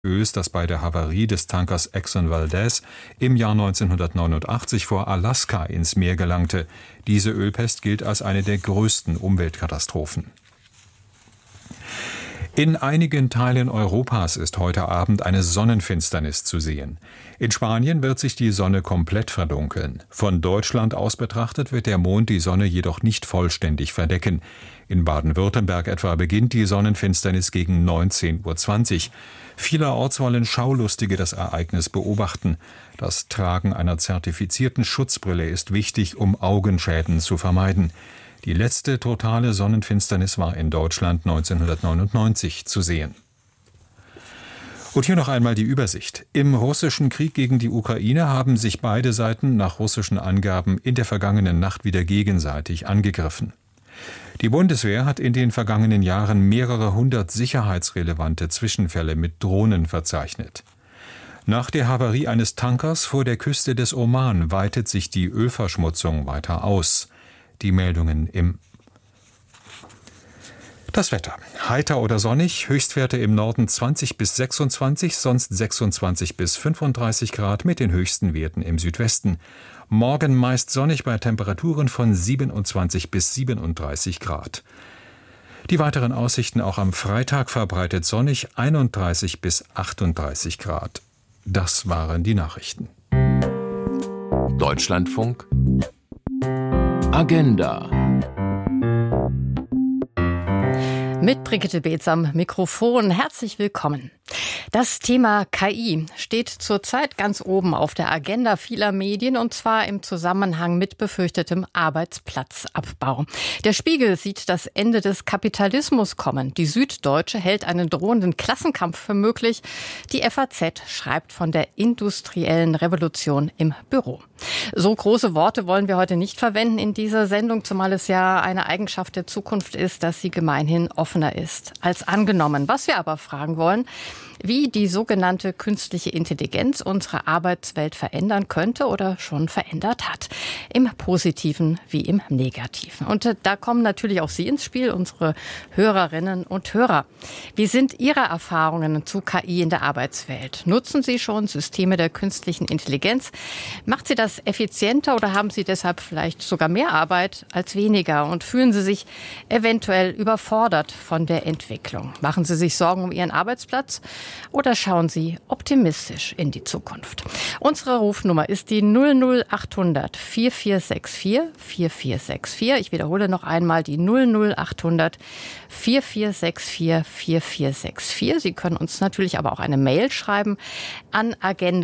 Öls, das bei der Havarie des Tankers Exxon Valdez im Jahr 1989 vor Alaska ins Meer gelangte. Diese Ölpest gilt als eine der größten Umweltkatastrophen. In einigen Teilen Europas ist heute Abend eine Sonnenfinsternis zu sehen. In Spanien wird sich die Sonne komplett verdunkeln. Von Deutschland aus betrachtet wird der Mond die Sonne jedoch nicht vollständig verdecken. In Baden-Württemberg etwa beginnt die Sonnenfinsternis gegen 19:20 Uhr. Vielerorts wollen Schaulustige das Ereignis beobachten. Das Tragen einer zertifizierten Schutzbrille ist wichtig, um Augenschäden zu vermeiden. Die letzte totale Sonnenfinsternis war in Deutschland 1999 zu sehen. Und hier noch einmal die Übersicht. Im russischen Krieg gegen die Ukraine haben sich beide Seiten nach russischen Angaben in der vergangenen Nacht wieder gegenseitig angegriffen. Die Bundeswehr hat in den vergangenen Jahren mehrere hundert sicherheitsrelevante Zwischenfälle mit Drohnen verzeichnet. Nach der Havarie eines Tankers vor der Küste des Oman weitet sich die Ölverschmutzung weiter aus. Die Meldungen im Das Wetter. Heiter oder sonnig, Höchstwerte im Norden 20 bis 26, sonst 26 bis 35 Grad mit den höchsten Werten im Südwesten. Morgen meist sonnig bei Temperaturen von 27 bis 37 Grad. Die weiteren Aussichten auch am Freitag verbreitet sonnig, 31 bis 38 Grad. Das waren die Nachrichten. Deutschlandfunk Agenda. Mit Brigitte Beetz am Mikrofon. Herzlich willkommen. Das Thema KI steht zurzeit ganz oben auf der Agenda vieler Medien, und zwar im Zusammenhang mit befürchtetem Arbeitsplatzabbau. Der Spiegel sieht das Ende des Kapitalismus kommen. Die Süddeutsche hält einen drohenden Klassenkampf für möglich. Die FAZ schreibt von der industriellen Revolution im Büro. So große Worte wollen wir heute nicht verwenden in dieser Sendung, zumal es ja eine Eigenschaft der Zukunft ist, dass sie gemeinhin offener ist als angenommen. Was wir aber fragen wollen: Wie die sogenannte künstliche Intelligenz unsere Arbeitswelt verändern könnte oder schon verändert hat. Im Positiven wie im Negativen. Und da kommen natürlich auch Sie ins Spiel, unsere Hörerinnen und Hörer. Wie sind Ihre Erfahrungen zu KI in der Arbeitswelt? Nutzen Sie schon Systeme der künstlichen Intelligenz? Macht Sie das effizienter oder haben Sie deshalb vielleicht sogar mehr Arbeit als weniger? Und fühlen Sie sich eventuell überfordert von der Entwicklung? Machen Sie sich Sorgen um Ihren Arbeitsplatz? Oder schauen Sie optimistisch in die Zukunft? Unsere Rufnummer ist die 00800 4464 4464. Ich wiederhole noch einmal die 00800 4464 4464. Sie können uns natürlich aber auch eine Mail schreiben an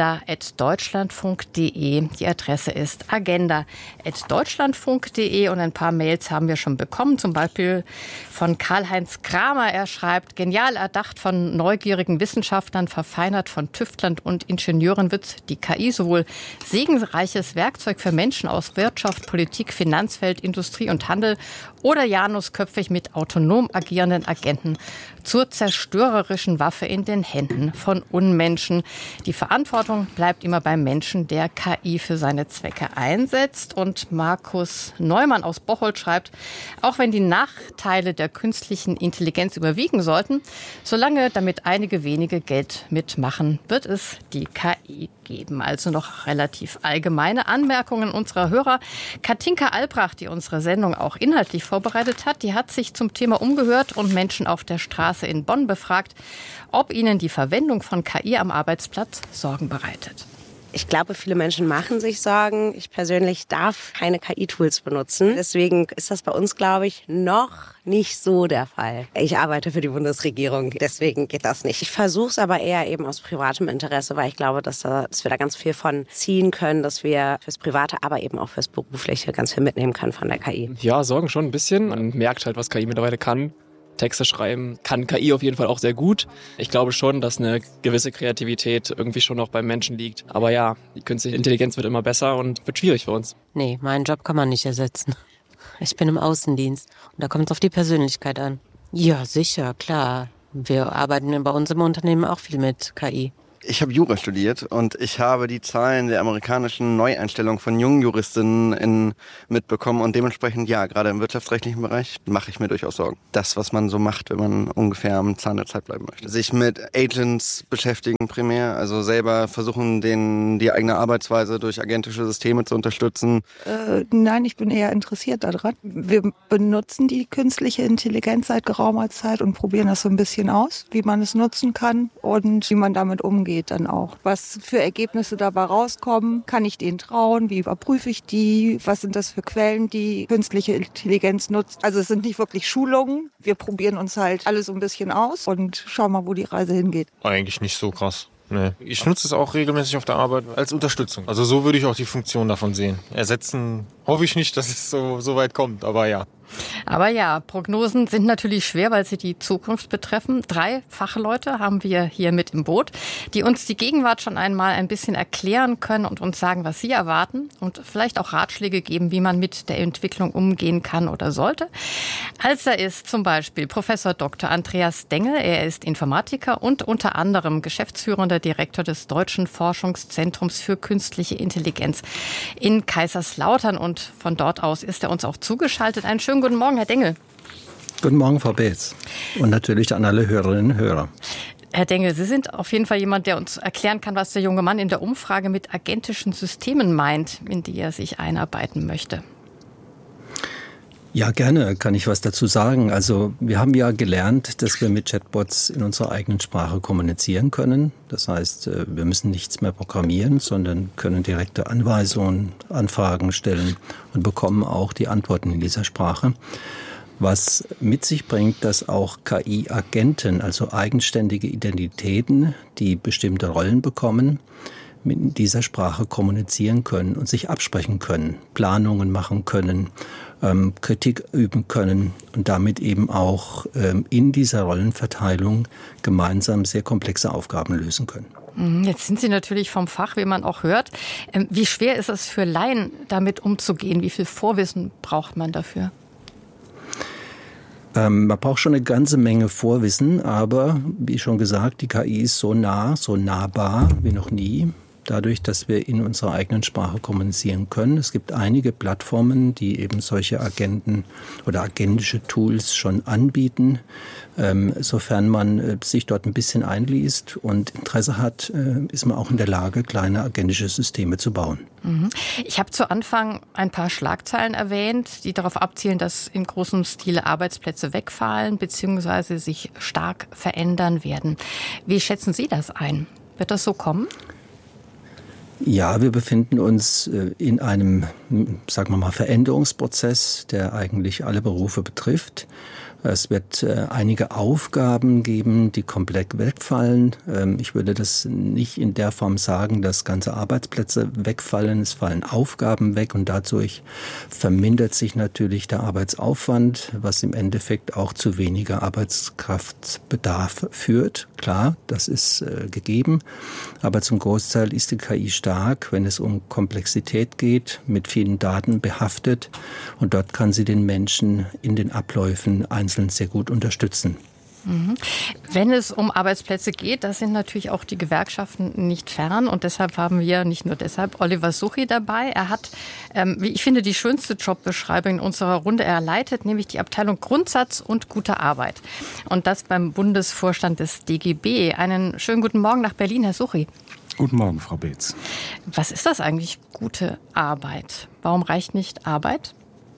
agenda@deutschlandfunk.de. Die Adresse ist agenda@deutschlandfunk.de, und ein paar Mails haben wir schon bekommen, zum Beispiel von Karl-Heinz Kramer. Er schreibt: Genial erdacht von neugierigen Wissenschaftlern, verfeinert von Tüftlern und Ingenieuren, wird die KI sowohl segensreiches Werkzeug für Menschen aus Wirtschaft, Politik, Finanzwelt, Industrie und Handel oder janusköpfig mit autonom agierenden Agenten zur zerstörerischen Waffe in den Händen von Unmenschen. Die Verantwortung bleibt immer beim Menschen, der KI für seine Zwecke einsetzt. Und Markus Neumann aus Bocholt schreibt: Auch wenn die Nachteile der künstlichen Intelligenz überwiegen sollten, solange damit einige wenige Geld mitmachen, wird es die KI geben. Also noch relativ allgemeine Anmerkungen unserer Hörer. Katinka Albrecht, die unsere Sendung auch inhaltlich vorbereitet hat, die hat sich zum Thema umgehört und Menschen auf der Straße in Bonn befragt, ob ihnen die Verwendung von KI am Arbeitsplatz Sorgen bereitet. Ich glaube, viele Menschen machen sich Sorgen. Ich persönlich darf keine KI-Tools benutzen. Deswegen ist das bei uns, glaube ich, noch nicht so der Fall. Ich arbeite für die Bundesregierung, deswegen geht das nicht. Ich versuche es aber eher eben aus privatem Interesse, weil ich glaube, dass wir da ganz viel von ziehen können, dass wir fürs Private, aber eben auch fürs Berufliche ganz viel mitnehmen können von der KI. Ja, Sorgen schon ein bisschen. Man merkt halt, was KI mittlerweile kann. Texte schreiben kann KI auf jeden Fall auch sehr gut. Ich glaube schon, dass eine gewisse Kreativität irgendwie schon noch beim Menschen liegt. Aber ja, die künstliche Intelligenz wird immer besser und wird schwierig für uns. Nee, meinen Job kann man nicht ersetzen. Ich bin im Außendienst und da kommt es auf die Persönlichkeit an. Ja, sicher, klar. Wir arbeiten bei uns im Unternehmen auch viel mit KI. Ich habe Jura studiert und ich habe die Zahlen der amerikanischen Neueinstellung von jungen Juristinnen mitbekommen und dementsprechend, ja, gerade im wirtschaftsrechtlichen Bereich mache ich mir durchaus Sorgen. Das, was man so macht, wenn man ungefähr am Zahn der Zeit bleiben möchte. Sich mit Agents beschäftigen primär, also selber versuchen, die eigene Arbeitsweise durch agentische Systeme zu unterstützen. Nein, ich bin eher interessiert daran. Wir benutzen die künstliche Intelligenz seit geraumer Zeit und probieren das so ein bisschen aus, wie man es nutzen kann und wie man damit umgeht dann auch. Was für Ergebnisse dabei rauskommen, kann ich denen trauen, wie überprüfe ich die, was sind das für Quellen, die künstliche Intelligenz nutzt. Also es sind nicht wirklich Schulungen, wir probieren uns halt alles so ein bisschen aus und schauen mal, wo die Reise hingeht. Eigentlich nicht so krass. Nee. Ich nutze es auch regelmäßig auf der Arbeit als Unterstützung. Also so würde ich auch die Funktion davon sehen. Ersetzen hoffe ich nicht, dass es so weit kommt, aber ja. Aber ja, Prognosen sind natürlich schwer, weil sie die Zukunft betreffen. 3 Fachleute haben wir hier mit im Boot, die uns die Gegenwart schon einmal ein bisschen erklären können und uns sagen, was sie erwarten und vielleicht auch Ratschläge geben, wie man mit der Entwicklung umgehen kann oder sollte. Alster ist zum Beispiel Professor Dr. Andreas Dengel. Er ist Informatiker und unter anderem geschäftsführender Direktor des Deutschen Forschungszentrums für künstliche Intelligenz in Kaiserslautern. Und von dort aus ist er uns auch zugeschaltet. Einen schönen guten Morgen, Herr Dengel. Guten Morgen, Frau Beetz. Und natürlich an alle Hörerinnen und Hörer. Herr Dengel, Sie sind auf jeden Fall jemand, der uns erklären kann, was der junge Mann in der Umfrage mit agentischen Systemen meint, in die er sich einarbeiten möchte. Ja, gerne kann ich was dazu sagen. Also wir haben ja gelernt, dass wir mit Chatbots in unserer eigenen Sprache kommunizieren können. Das heißt, wir müssen nichts mehr programmieren, sondern können direkte Anweisungen, Anfragen stellen und bekommen auch die Antworten in dieser Sprache. Was mit sich bringt, dass auch KI-Agenten, also eigenständige Identitäten, die bestimmte Rollen bekommen, mit dieser Sprache kommunizieren können und sich absprechen können, Planungen machen können, Kritik üben können und damit eben auch in dieser Rollenverteilung gemeinsam sehr komplexe Aufgaben lösen können. Jetzt sind Sie natürlich vom Fach, wie man auch hört. Wie schwer ist es für Laien, damit umzugehen? Wie viel Vorwissen braucht man dafür? Man braucht schon eine ganze Menge Vorwissen, aber wie schon gesagt, die KI ist so nah, so nahbar wie noch nie. Dadurch, dass wir in unserer eigenen Sprache kommunizieren können. Es gibt einige Plattformen, die eben solche Agenten oder agentische Tools schon anbieten. Sofern man sich dort ein bisschen einliest und Interesse hat, ist man auch in der Lage, kleine agentische Systeme zu bauen. Ich habe zu Anfang ein paar Schlagzeilen erwähnt, die darauf abzielen, dass in großem Stile Arbeitsplätze wegfallen bzw. sich stark verändern werden. Wie schätzen Sie das ein? Wird das so kommen? Ja, wir befinden uns in einem, sagen wir mal, Veränderungsprozess, der eigentlich alle Berufe betrifft. Es wird einige Aufgaben geben, die komplett wegfallen. Ich würde das nicht in der Form sagen, dass ganze Arbeitsplätze wegfallen. Es fallen Aufgaben weg und dadurch vermindert sich natürlich der Arbeitsaufwand, was im Endeffekt auch zu weniger Arbeitskraftbedarf führt. Klar, das ist gegeben. Aber zum Großteil ist die KI stark, wenn es um Komplexität geht, mit vielen Daten behaftet. Und dort kann sie den Menschen in den Abläufen einzeln sehr gut unterstützen. Wenn es um Arbeitsplätze geht, da sind natürlich auch die Gewerkschaften nicht fern. Und deshalb haben wir, nicht nur deshalb, Oliver Suchy dabei. Er hat, wie ich finde, die schönste Jobbeschreibung in unserer Runde. Er leitet nämlich die Abteilung Grundsatz und gute Arbeit. Und das beim Bundesvorstand des DGB. Einen schönen guten Morgen nach Berlin, Herr Suchy. Guten Morgen, Frau Beetz. Was ist das eigentlich, gute Arbeit? Warum reicht nicht Arbeit?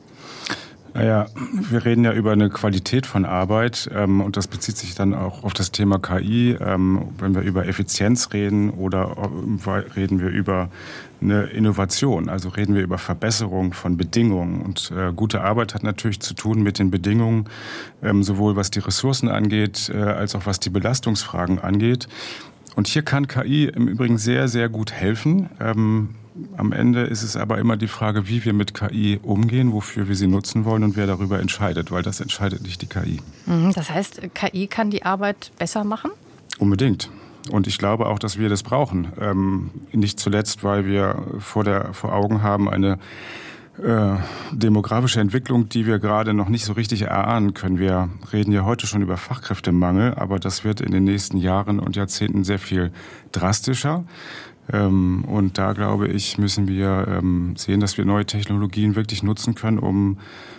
Naja, wir reden ja über eine Qualität von Arbeit und das bezieht sich dann auch auf das Thema KI. Wenn wir über Effizienz reden oder reden wir über eine Innovation, also reden wir über Verbesserung von Bedingungen. Und gute Arbeit hat natürlich zu tun mit den Bedingungen, sowohl was die Ressourcen angeht, als auch was die Belastungsfragen angeht. Und hier kann KI im Übrigen sehr, sehr gut helfen. Am Ende ist es aber immer die Frage, wie wir mit KI umgehen, wofür wir sie nutzen wollen und wer darüber entscheidet, weil das entscheidet nicht die KI. Das heißt, KI kann die Arbeit besser machen? Unbedingt. Und ich glaube auch, dass wir das brauchen. Nicht zuletzt, weil wir vor Augen haben eine demografische Entwicklung, die wir gerade noch nicht so richtig erahnen können. Wir reden ja heute schon über Fachkräftemangel, aber das wird in den nächsten Jahren und Jahrzehnten sehr viel drastischer. Und da, glaube ich, müssen wir sehen, dass wir neue Technologien wirklich nutzen können, um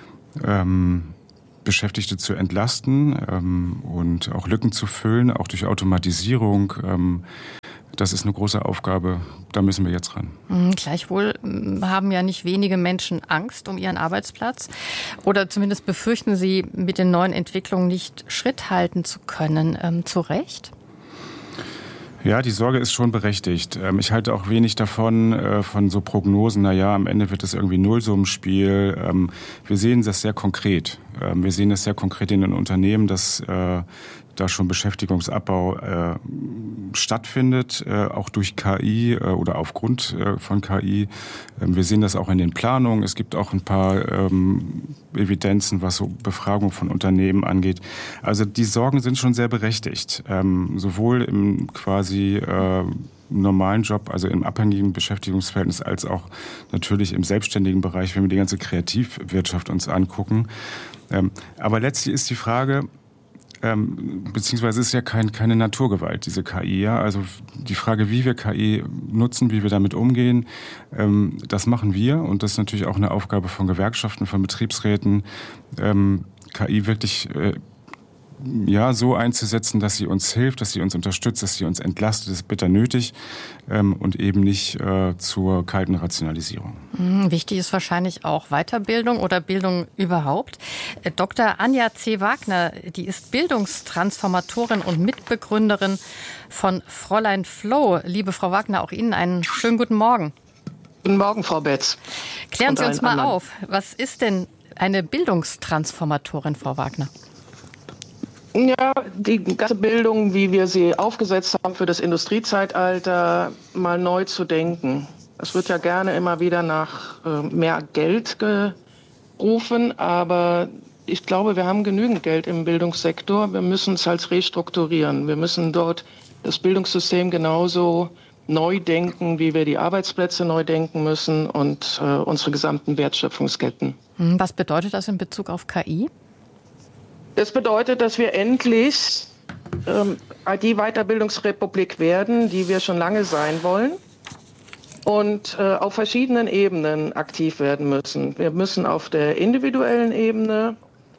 Beschäftigte zu entlasten und auch Lücken zu füllen, auch durch Automatisierung. Das ist eine große Aufgabe, da müssen wir jetzt ran. Gleichwohl haben ja nicht wenige Menschen Angst um ihren Arbeitsplatz oder zumindest befürchten sie, mit den neuen Entwicklungen nicht Schritt halten zu können. Zu Recht? Ja, die Sorge ist schon berechtigt. Ich halte auch wenig davon, von so Prognosen, am Ende wird es irgendwie Nullsummenspiel. Wir sehen das sehr konkret. Wir sehen das sehr konkret in den Unternehmen, dass da schon Beschäftigungsabbau stattfindet, auch durch KI oder aufgrund von KI. Wir sehen das auch in den Planungen. Es gibt auch ein paar Evidenzen, was so Befragung von Unternehmen angeht. Also die Sorgen sind schon sehr berechtigt, sowohl im quasi normalen Job, also im abhängigen Beschäftigungsverhältnis, als auch natürlich im selbstständigen Bereich, wenn wir die ganze Kreativwirtschaft uns angucken. Aber letztlich ist die Frage, beziehungsweise ist ja keine Naturgewalt, diese KI. Ja? Also die Frage, wie wir KI nutzen, wie wir damit umgehen, das machen wir. Und das ist natürlich auch eine Aufgabe von Gewerkschaften, von Betriebsräten, KI wirklich so einzusetzen, dass sie uns hilft, dass sie uns unterstützt, dass sie uns entlastet, das ist bitter nötig und eben nicht zur kalten Rationalisierung. Wichtig ist wahrscheinlich auch Weiterbildung oder Bildung überhaupt. Dr. Anja C. Wagner, die ist Bildungstransformatorin und Mitbegründerin von Fräulein Flow. Liebe Frau Wagner, auch Ihnen einen schönen guten Morgen. Guten Morgen, Frau Betz. Klären Sie uns mal auf, was ist denn eine Bildungstransformatorin, Frau Wagner? Ja, die ganze Bildung, wie wir sie aufgesetzt haben für das Industriezeitalter, mal neu zu denken. Es wird ja gerne immer wieder nach mehr Geld gerufen, aber ich glaube, wir haben genügend Geld im Bildungssektor. Wir müssen es halt restrukturieren. Wir müssen dort das Bildungssystem genauso neu denken, wie wir die Arbeitsplätze neu denken müssen und unsere gesamten Wertschöpfungsketten. Was bedeutet das in Bezug auf KI? Das bedeutet, dass wir endlich die Weiterbildungsrepublik werden, die wir schon lange sein wollen und auf verschiedenen Ebenen aktiv werden müssen. Wir müssen auf der individuellen Ebene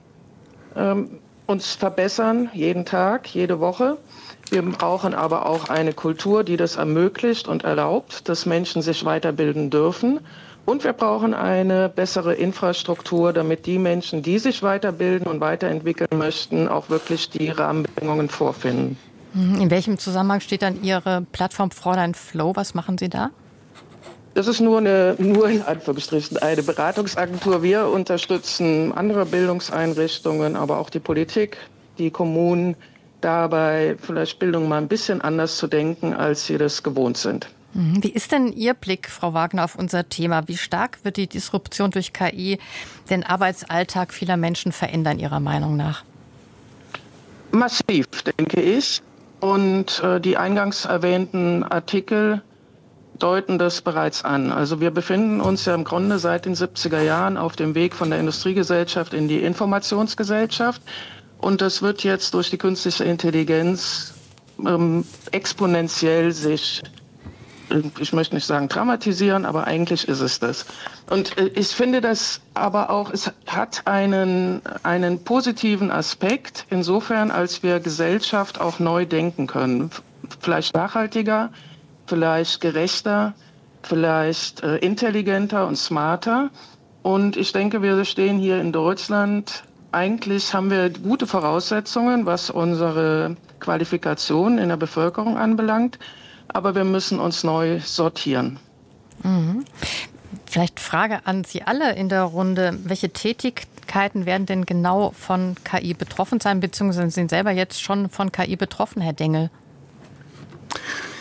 uns verbessern, jeden Tag, jede Woche. Wir brauchen aber auch eine Kultur, die das ermöglicht und erlaubt, dass Menschen sich weiterbilden dürfen. Und wir brauchen eine bessere Infrastruktur, damit die Menschen, die sich weiterbilden und weiterentwickeln möchten, auch wirklich die Rahmenbedingungen vorfinden. In welchem Zusammenhang steht dann Ihre Plattform Fräulein Flow? Was machen Sie da? Das ist nur in Anführungsstrichen eine Beratungsagentur. Wir unterstützen andere Bildungseinrichtungen, aber auch die Politik, die Kommunen, dabei vielleicht Bildung mal ein bisschen anders zu denken, als sie das gewohnt sind. Wie ist denn Ihr Blick, Frau Wagner, auf unser Thema? Wie stark wird die Disruption durch KI den Arbeitsalltag vieler Menschen verändern, Ihrer Meinung nach? Massiv, denke ich. Und die eingangs erwähnten Artikel deuten das bereits an. Also wir befinden uns ja im Grunde seit den 70er Jahren auf dem Weg von der Industriegesellschaft in die Informationsgesellschaft. Und das wird jetzt durch die künstliche Intelligenz exponentiell sich, ich möchte nicht sagen dramatisieren, aber eigentlich ist es das. Und ich finde das aber auch, es hat einen positiven Aspekt, insofern, als wir Gesellschaft auch neu denken können. Vielleicht nachhaltiger, vielleicht gerechter, vielleicht intelligenter und smarter. Und ich denke, wir stehen hier in Deutschland, eigentlich haben wir gute Voraussetzungen, was unsere Qualifikation in der Bevölkerung anbelangt. Aber wir müssen uns neu sortieren. Vielleicht Frage an Sie alle in der Runde. Welche Tätigkeiten werden denn genau von KI betroffen sein, beziehungsweise sind selber jetzt schon von KI betroffen, Herr Dengel?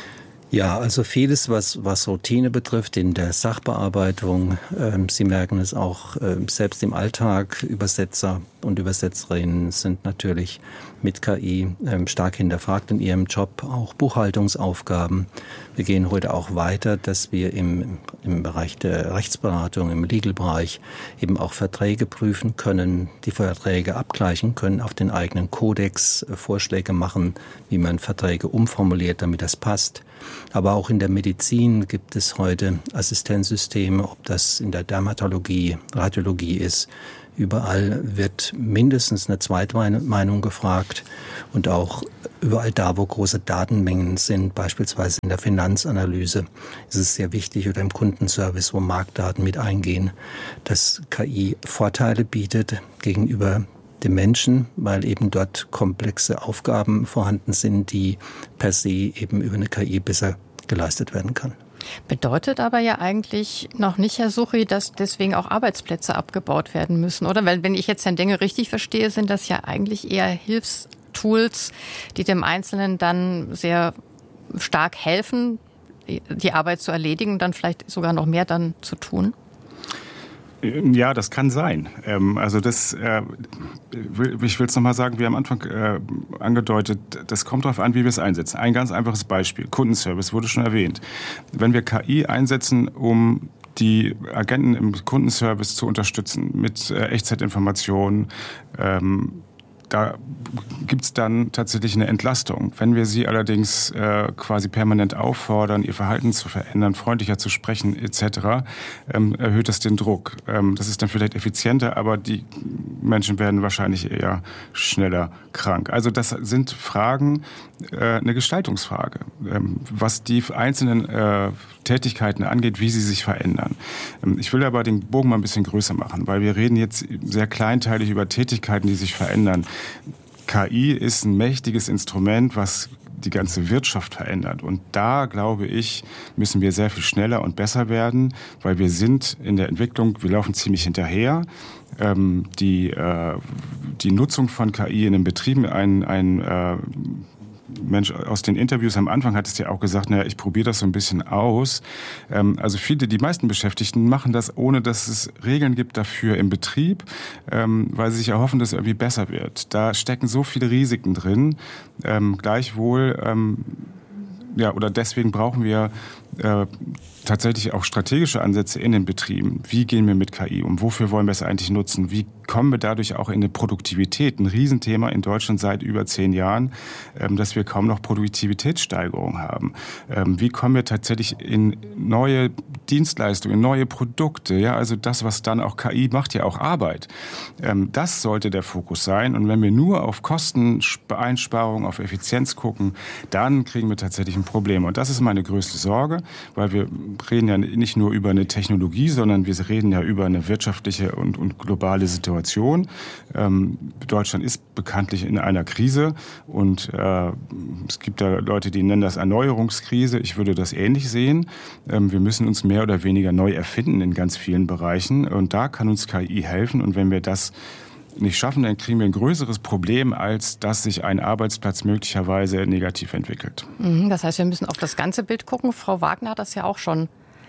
Ja, also vieles, was Routine betrifft in der Sachbearbeitung. Sie merken es auch selbst im Alltag. Übersetzer und Übersetzerinnen sind natürlich mit KI stark hinterfragt in ihrem Job. Auch Buchhaltungsaufgaben. Wir gehen heute auch weiter, dass wir im Bereich der Rechtsberatung, im Legal-Bereich eben auch Verträge prüfen können, die Verträge abgleichen können, auf den eigenen Kodex Vorschläge machen, wie man Verträge umformuliert, damit das passt. Aber auch in der Medizin gibt es heute Assistenzsysteme, ob das in der Dermatologie, Radiologie ist. Überall wird mindestens eine Zweitmeinung gefragt und auch überall da, wo große Datenmengen sind, beispielsweise in der Finanzanalyse, ist es sehr wichtig oder im Kundenservice, wo Marktdaten mit eingehen, dass KI Vorteile bietet gegenüber dem Menschen, weil eben dort komplexe Aufgaben vorhanden sind, die per se eben über eine KI besser geleistet werden kann. Bedeutet aber ja eigentlich noch nicht, Herr Suchy, dass deswegen auch Arbeitsplätze abgebaut werden müssen, oder? Weil wenn ich jetzt Herrn Dengel richtig verstehe, sind das ja eigentlich eher Hilfstools, die dem Einzelnen dann sehr stark helfen, die Arbeit zu erledigen und dann vielleicht sogar noch mehr dann zu tun. Ja, das kann sein. Also das, ich will es nochmal sagen, wie am Anfang angedeutet, das kommt darauf an, wie wir es einsetzen. Ein ganz einfaches Beispiel, Kundenservice wurde schon erwähnt. Wenn wir KI einsetzen, um die Agenten im Kundenservice zu unterstützen mit Echtzeitinformationen, da gibt es dann tatsächlich eine Entlastung. Wenn wir sie allerdings quasi permanent auffordern, ihr Verhalten zu verändern, freundlicher zu sprechen etc., erhöht das den Druck. Das ist dann vielleicht effizienter, aber die Menschen werden wahrscheinlich eher schneller krank. Also das sind Fragen, eine Gestaltungsfrage, was die einzelnen Tätigkeiten angeht, wie sie sich verändern. Ich will aber den Bogen mal ein bisschen größer machen, weil wir reden jetzt sehr kleinteilig über Tätigkeiten, die sich verändern. KI ist ein mächtiges Instrument, was die ganze Wirtschaft verändert. Und da, glaube ich, müssen wir sehr viel schneller und besser werden, weil wir sind in der Entwicklung, wir laufen ziemlich hinterher. Die Nutzung von KI in den Betrieben, ein Mensch aus den Interviews am Anfang hat es ja auch gesagt, naja, ich probiere das so ein bisschen aus. Also die meisten Beschäftigten machen das, ohne dass es Regeln gibt dafür im Betrieb, weil sie sich erhoffen, dass es irgendwie besser wird. Da stecken so viele Risiken drin. Gleichwohl, oder deswegen brauchen wir tatsächlich auch strategische Ansätze in den Betrieben. Wie gehen wir mit KI um? Wofür wollen wir es eigentlich nutzen? Wie kommen wir dadurch auch in eine Produktivität? Ein Riesenthema in Deutschland seit über 10 Jahren, dass wir kaum noch Produktivitätssteigerung haben. Wie kommen wir tatsächlich in neue Dienstleistungen, in neue Produkte? Ja, also das, was dann auch KI macht, ja auch Arbeit. Das sollte der Fokus sein. Und wenn wir nur auf Kosteneinsparung, auf Effizienz gucken, dann kriegen wir tatsächlich ein Problem. Und das ist meine größte Sorge, weil wir reden ja nicht nur über eine Technologie, sondern wir reden ja über eine wirtschaftliche und globale Situation. Deutschland ist bekanntlich in einer Krise und es gibt da Leute, die nennen das Erneuerungskrise. Ich würde das ähnlich sehen. Wir müssen uns mehr oder weniger neu erfinden in ganz vielen Bereichen und da kann uns KI helfen und wenn wir das nicht schaffen, dann kriegen wir ein größeres Problem, als dass sich ein Arbeitsplatz möglicherweise negativ entwickelt. Das heißt, wir müssen auf das ganze Bild gucken. Frau Wagner hat das ja auch schon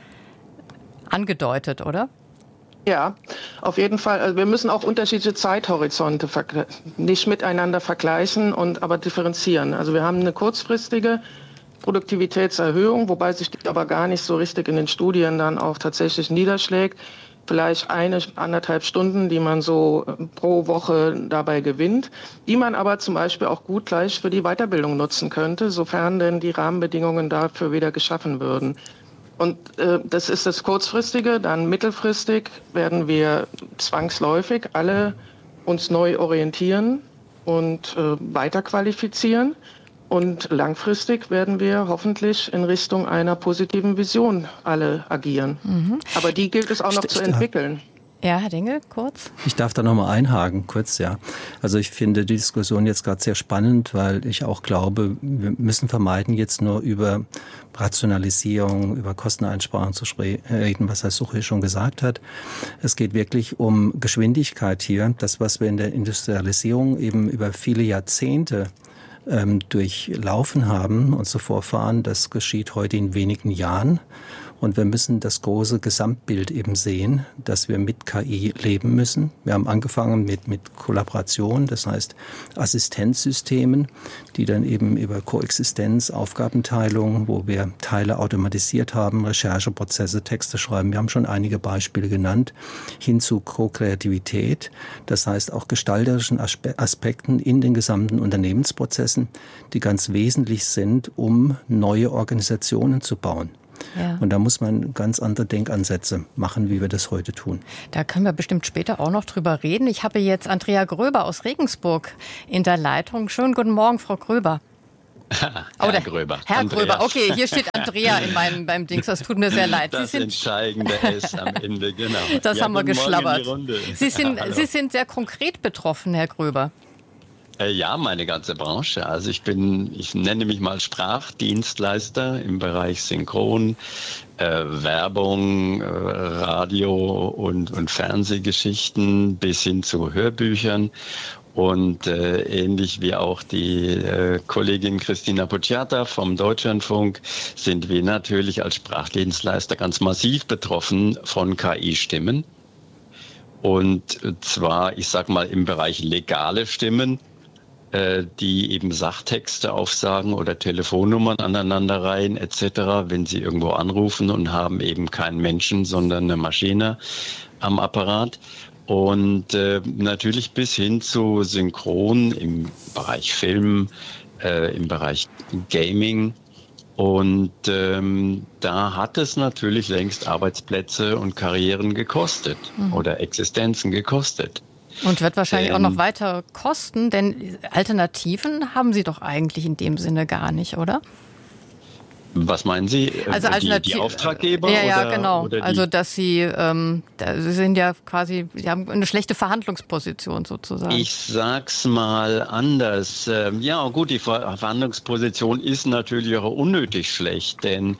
angedeutet, oder? Ja, auf jeden Fall. Also wir müssen auch unterschiedliche Zeithorizonte nicht miteinander vergleichen, aber differenzieren. Also wir haben eine kurzfristige Produktivitätserhöhung, wobei sich die aber gar nicht so richtig in den Studien dann auch tatsächlich niederschlägt. Vielleicht 1,5 Stunden, die man so pro Woche dabei gewinnt, die man aber zum Beispiel auch gut gleich für die Weiterbildung nutzen könnte, sofern denn die Rahmenbedingungen dafür wieder geschaffen würden. Und das ist das Kurzfristige. Dann mittelfristig werden wir zwangsläufig alle uns neu orientieren und weiterqualifizieren. Und langfristig werden wir hoffentlich in Richtung einer positiven Vision alle agieren. Aber die gilt es auch noch zu entwickeln. Ja, Herr Dengel, kurz. Ich darf da nochmal einhaken, kurz, ja. Also ich finde die Diskussion jetzt gerade sehr spannend, weil ich auch glaube, wir müssen vermeiden, jetzt nur über Rationalisierung, über Kosteneinsparung zu reden, was Herr Suchy schon gesagt hat. Es geht wirklich um Geschwindigkeit hier. Das, was wir in der Industrialisierung eben über viele Jahrzehnte durchlaufen haben, unsere Vorfahren. Das geschieht heute in wenigen Jahren. Und wir müssen das große Gesamtbild eben sehen, dass wir mit KI leben müssen. Wir haben angefangen mit Kollaboration, das heißt Assistenzsystemen, die dann eben über Koexistenz, Aufgabenteilung, wo wir Teile automatisiert haben, Rechercheprozesse, Texte schreiben. Wir haben schon einige Beispiele genannt, hin zu Co-Kreativität, das heißt auch gestalterischen Aspekten in den gesamten Unternehmensprozessen, die ganz wesentlich sind, um neue Organisationen zu bauen. Ja. Und da muss man ganz andere Denkansätze machen, wie wir das heute tun. Da können wir bestimmt später auch noch drüber reden. Ich habe jetzt Andrea Gröber aus Regensburg in der Leitung. Schönen guten Morgen, Frau Gröber. Herr Gröber. Herr Andreas. Gröber, okay, hier steht Andrea in meinem Dings, das tut mir sehr leid. Das Entscheidende ist am Ende, genau. Das haben wir geschlabbert. Sie sind sehr konkret betroffen, Herr Gröber. Ja, meine ganze Branche. Also ich nenne mich mal Sprachdienstleister im Bereich Synchron, Werbung, Radio und Fernsehgeschichten bis hin zu Hörbüchern. Und ähnlich wie auch die Kollegin Christina Pucciata vom Deutschlandfunk sind wir natürlich als Sprachdienstleister ganz massiv betroffen von KI-Stimmen. Und zwar, ich sag mal, im Bereich legale Stimmen, die eben Sachtexte aufsagen oder Telefonnummern aneinanderreihen etc., wenn sie irgendwo anrufen und haben eben keinen Menschen, sondern eine Maschine am Apparat. Und natürlich bis hin zu Synchron im Bereich Film, im Bereich Gaming. Und da hat es natürlich längst Arbeitsplätze und Karrieren gekostet oder Existenzen gekostet. Und wird wahrscheinlich auch noch weiter kosten, denn Alternativen haben Sie doch eigentlich in dem Sinne gar nicht, oder? Was meinen Sie? Also die Auftraggeber? Ja, oder, genau. Oder also dass Sie sind ja quasi, Sie haben eine schlechte Verhandlungsposition sozusagen. Ich sag's mal anders. Ja gut, die Verhandlungsposition ist natürlich auch unnötig schlecht, denn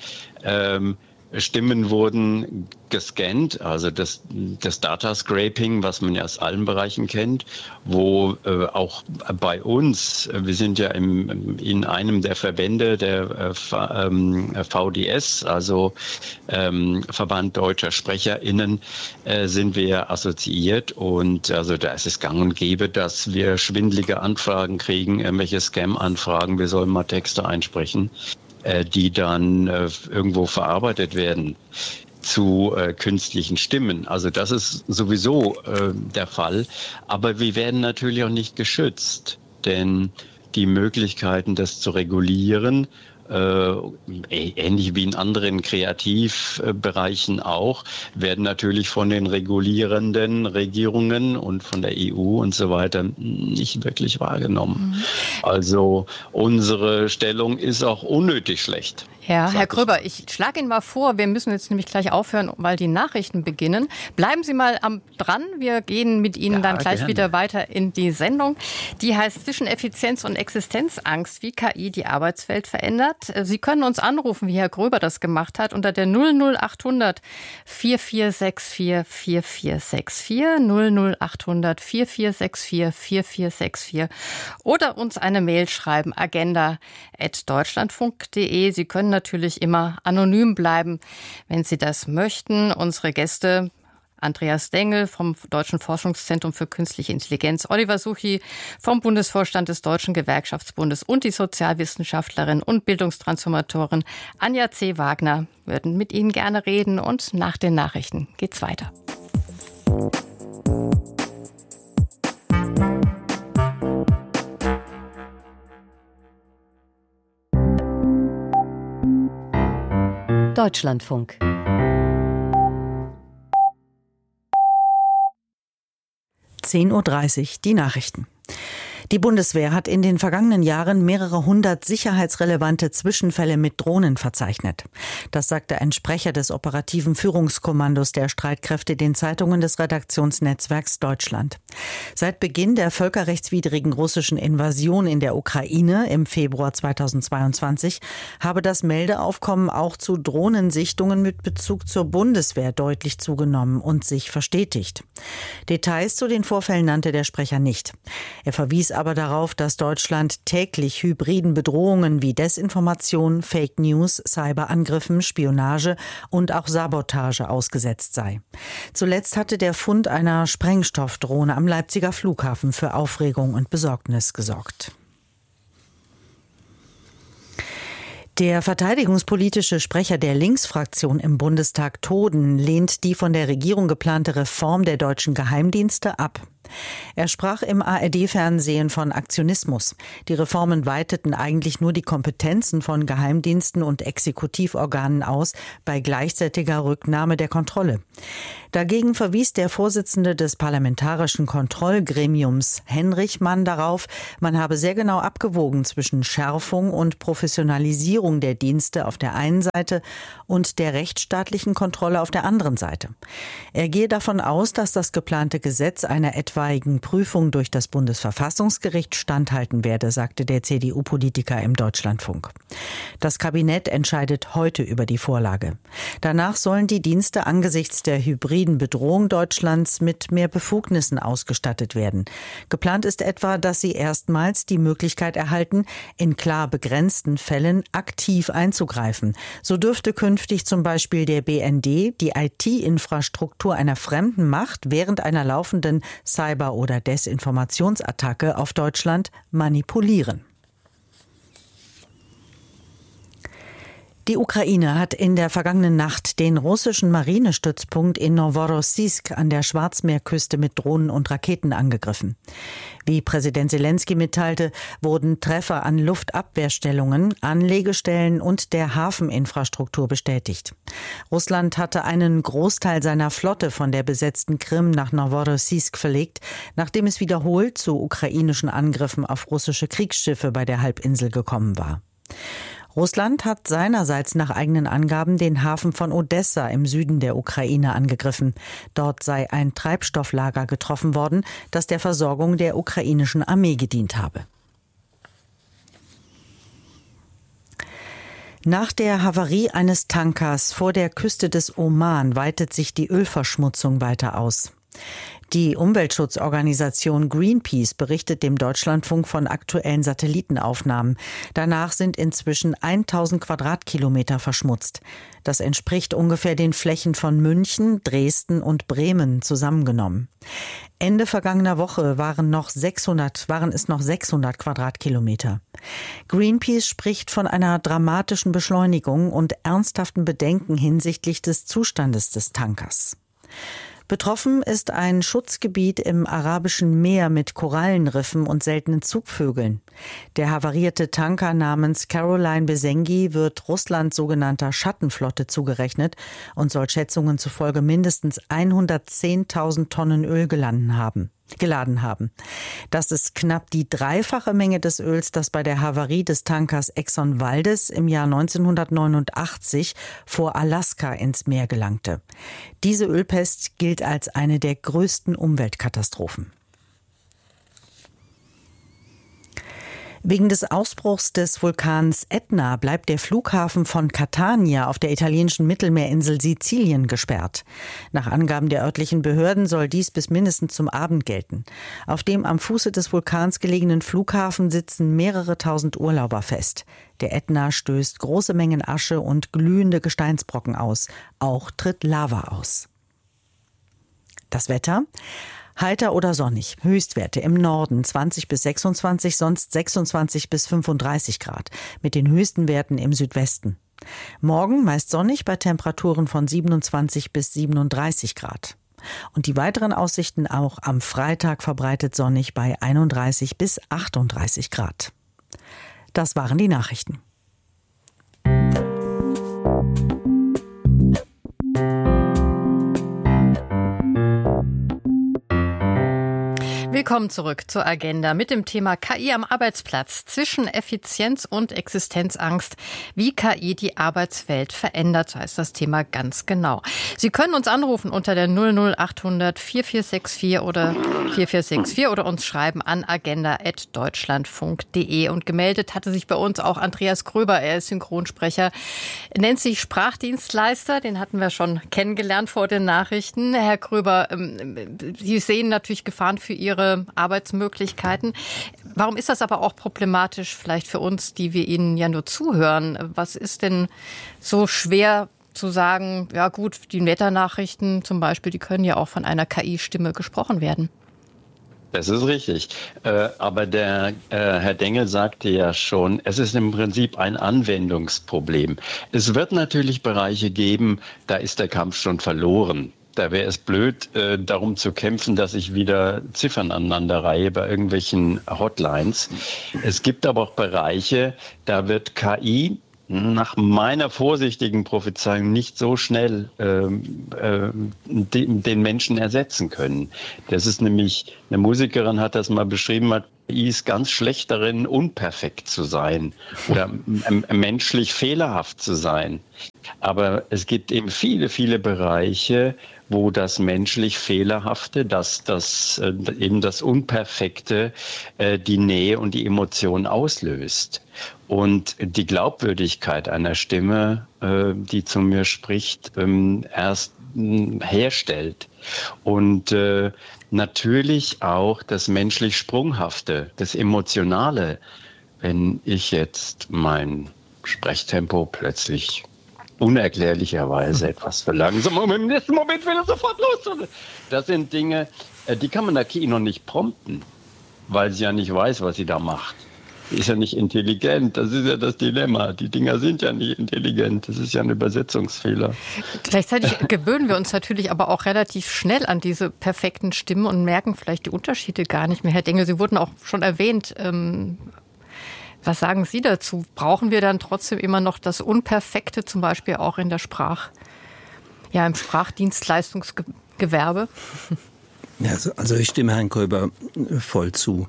Stimmen wurden gescannt, also das Data Scraping, was man ja aus allen Bereichen kennt, wo auch bei uns, wir sind ja in einem der Verbände der VDS, also Verband Deutscher SprecherInnen, sind wir assoziiert und also da ist es gang und gäbe, dass wir schwindelige Anfragen kriegen, irgendwelche Scam-Anfragen, wir sollen mal Texte einsprechen, die dann irgendwo verarbeitet werden zu künstlichen Stimmen. Also das ist sowieso der Fall. Aber wir werden natürlich auch nicht geschützt, denn die Möglichkeiten, das zu regulieren, ähnlich wie in anderen Kreativbereichen auch, werden natürlich von den regulierenden Regierungen und von der EU und so weiter nicht wirklich wahrgenommen. Also unsere Stellung ist auch unnötig schlecht. Ja, Herr Gröber, ich schlage Ihnen mal vor, wir müssen jetzt nämlich gleich aufhören, weil die Nachrichten beginnen. Bleiben Sie mal dran, wir gehen mit Ihnen dann gleich wieder weiter in die Sendung. Die heißt Zwischen Effizienz und Existenzangst, wie KI die Arbeitswelt verändert. Sie können uns anrufen, wie Herr Gröber das gemacht hat, unter der 00800 4464 4464 00800 4464 4464 oder uns eine Mail schreiben, agenda@deutschlandfunk.de. Sie können natürlich immer anonym bleiben, wenn Sie das möchten. Unsere Gäste: Andreas Dengel vom Deutschen Forschungszentrum für Künstliche Intelligenz, Oliver Suchy vom Bundesvorstand des Deutschen Gewerkschaftsbundes und die Sozialwissenschaftlerin und Bildungstransformatorin Anja C. Wagner würden mit Ihnen gerne reden und nach den Nachrichten geht's weiter. Deutschlandfunk. 10:30 Uhr, die Nachrichten. Die Bundeswehr hat in den vergangenen Jahren mehrere hundert sicherheitsrelevante Zwischenfälle mit Drohnen verzeichnet. Das sagte ein Sprecher des operativen Führungskommandos der Streitkräfte den Zeitungen des Redaktionsnetzwerks Deutschland. Seit Beginn der völkerrechtswidrigen russischen Invasion in der Ukraine im Februar 2022 habe das Meldeaufkommen auch zu Drohnensichtungen mit Bezug zur Bundeswehr deutlich zugenommen und sich verstetigt. Details zu den Vorfällen nannte der Sprecher nicht. Er verwies aber darauf, dass Deutschland täglich hybriden Bedrohungen wie Desinformation, Fake News, Cyberangriffen, Spionage und auch Sabotage ausgesetzt sei. Zuletzt hatte der Fund einer Sprengstoffdrohne am Leipziger Flughafen für Aufregung und Besorgnis gesorgt. Der verteidigungspolitische Sprecher der Linksfraktion im Bundestag, Toden, lehnt die von der Regierung geplante Reform der deutschen Geheimdienste ab. Er sprach im ARD-Fernsehen von Aktionismus. Die Reformen weiteten eigentlich nur die Kompetenzen von Geheimdiensten und Exekutivorganen aus, bei gleichzeitiger Rücknahme der Kontrolle. Dagegen verwies der Vorsitzende des Parlamentarischen Kontrollgremiums, Henrich Mann, darauf, man habe sehr genau abgewogen zwischen Schärfung und Professionalisierung der Dienste auf der einen Seite und der rechtsstaatlichen Kontrolle auf der anderen Seite. Er gehe davon aus, dass das geplante Gesetz einer etwaigen Prüfung durch das Bundesverfassungsgericht standhalten werde, sagte der CDU-Politiker im Deutschlandfunk. Das Kabinett entscheidet heute über die Vorlage. Danach sollen die Dienste angesichts der hybriden Bedrohung Deutschlands mit mehr Befugnissen ausgestattet werden. Geplant ist etwa, dass sie erstmals die Möglichkeit erhalten, in klar begrenzten Fällen aktiv einzugreifen. So dürfte künftig zum Beispiel der BND die IT-Infrastruktur einer fremden Macht während einer laufenden Cyber- oder Desinformationsattacke auf Deutschland manipulieren. Die Ukraine hat in der vergangenen Nacht den russischen Marinestützpunkt in Noworossiysk an der Schwarzmeerküste mit Drohnen und Raketen angegriffen. Wie Präsident Selenskyj mitteilte, wurden Treffer an Luftabwehrstellungen, Anlegestellen und der Hafeninfrastruktur bestätigt. Russland hatte einen Großteil seiner Flotte von der besetzten Krim nach Noworossiysk verlegt, nachdem es wiederholt zu ukrainischen Angriffen auf russische Kriegsschiffe bei der Halbinsel gekommen war. Russland hat seinerseits nach eigenen Angaben den Hafen von Odessa im Süden der Ukraine angegriffen. Dort sei ein Treibstofflager getroffen worden, das der Versorgung der ukrainischen Armee gedient habe. Nach der Havarie eines Tankers vor der Küste des Oman weitet sich die Ölverschmutzung weiter aus. Die Umweltschutzorganisation Greenpeace berichtet dem Deutschlandfunk von aktuellen Satellitenaufnahmen. Danach sind inzwischen 1000 Quadratkilometer verschmutzt. Das entspricht ungefähr den Flächen von München, Dresden und Bremen zusammengenommen. Ende vergangener Woche waren es noch 600 Quadratkilometer. Greenpeace spricht von einer dramatischen Beschleunigung und ernsthaften Bedenken hinsichtlich des Zustandes des Tankers. Betroffen ist ein Schutzgebiet im Arabischen Meer mit Korallenriffen und seltenen Zugvögeln. Der havarierte Tanker namens Caroline Besengi wird Russlands sogenannter Schattenflotte zugerechnet und soll Schätzungen zufolge mindestens 110.000 Tonnen Öl geladen haben. Das ist knapp die dreifache Menge des Öls, das bei der Havarie des Tankers Exxon Valdez im Jahr 1989 vor Alaska ins Meer gelangte. Diese Ölpest gilt als eine der größten Umweltkatastrophen. Wegen des Ausbruchs des Vulkans Etna bleibt der Flughafen von Catania auf der italienischen Mittelmeerinsel Sizilien gesperrt. Nach Angaben der örtlichen Behörden soll dies bis mindestens zum Abend gelten. Auf dem am Fuße des Vulkans gelegenen Flughafen sitzen mehrere tausend Urlauber fest. Der Etna stößt große Mengen Asche und glühende Gesteinsbrocken aus. Auch tritt Lava aus. Das Wetter: heiter oder sonnig. Höchstwerte im Norden 20 bis 26, sonst 26 bis 35 Grad. Mit den höchsten Werten im Südwesten. Morgen meist sonnig bei Temperaturen von 27 bis 37 Grad. Und die weiteren Aussichten auch am Freitag verbreitet sonnig bei 31 bis 38 Grad. Das waren die Nachrichten. Willkommen zurück zur Agenda mit dem Thema KI am Arbeitsplatz. Zwischen Effizienz und Existenzangst. Wie KI die Arbeitswelt verändert, heißt das Thema ganz genau. Sie können uns anrufen unter der 00800 4464 oder 4464 oder uns schreiben an agenda@deutschlandfunk.de. Und gemeldet hatte sich bei uns auch Andreas Gröber. Er ist Synchronsprecher, nennt sich Sprachdienstleister. Den hatten wir schon kennengelernt vor den Nachrichten. Herr Gröber, Sie sehen natürlich Gefahren für Ihre Arbeitsmöglichkeiten. Warum ist das aber auch problematisch vielleicht für uns, die wir Ihnen ja nur zuhören? Was ist denn so schwer zu sagen, ja gut, die Wetternachrichten zum Beispiel, die können ja auch von einer KI-Stimme gesprochen werden? Das ist richtig. Aber der Herr Dengel sagte ja schon, es ist im Prinzip ein Anwendungsproblem. Es wird natürlich Bereiche geben, da ist der Kampf schon verloren. Da wäre es blöd, darum zu kämpfen, dass ich wieder Ziffern aneinander reihe bei irgendwelchen Hotlines. Es gibt aber auch Bereiche, da wird KI nach meiner vorsichtigen Prophezeiung nicht so schnell den Menschen ersetzen können. Das ist nämlich, eine Musikerin hat das mal beschrieben, KI ist ganz schlecht darin, unperfekt zu sein oder menschlich fehlerhaft zu sein. Aber es gibt eben viele, viele Bereiche, wo das menschlich Fehlerhafte, eben das Unperfekte, die Nähe und die Emotion auslöst. Und die Glaubwürdigkeit einer Stimme, die zu mir spricht, erst herstellt. Und natürlich auch das menschlich Sprunghafte, das Emotionale. Wenn ich jetzt mein Sprechtempo plötzlich unerklärlicherweise etwas verlangsam, im nächsten Moment will er sofort los. Das sind Dinge, die kann man der KI noch nicht prompten, weil sie ja nicht weiß, was sie da macht. Die ist ja nicht intelligent, das ist ja das Dilemma. Die Dinger sind ja nicht intelligent, das ist ja ein Übersetzungsfehler. Gleichzeitig gewöhnen wir uns natürlich aber auch relativ schnell an diese perfekten Stimmen und merken vielleicht die Unterschiede gar nicht mehr. Herr Dengel, Sie wurden auch schon erwähnt. Was sagen Sie dazu? Brauchen wir dann trotzdem immer noch das Unperfekte, zum Beispiel auch in der im Sprachdienstleistungsgewerbe? Ja, also ich stimme Herrn Gröber voll zu.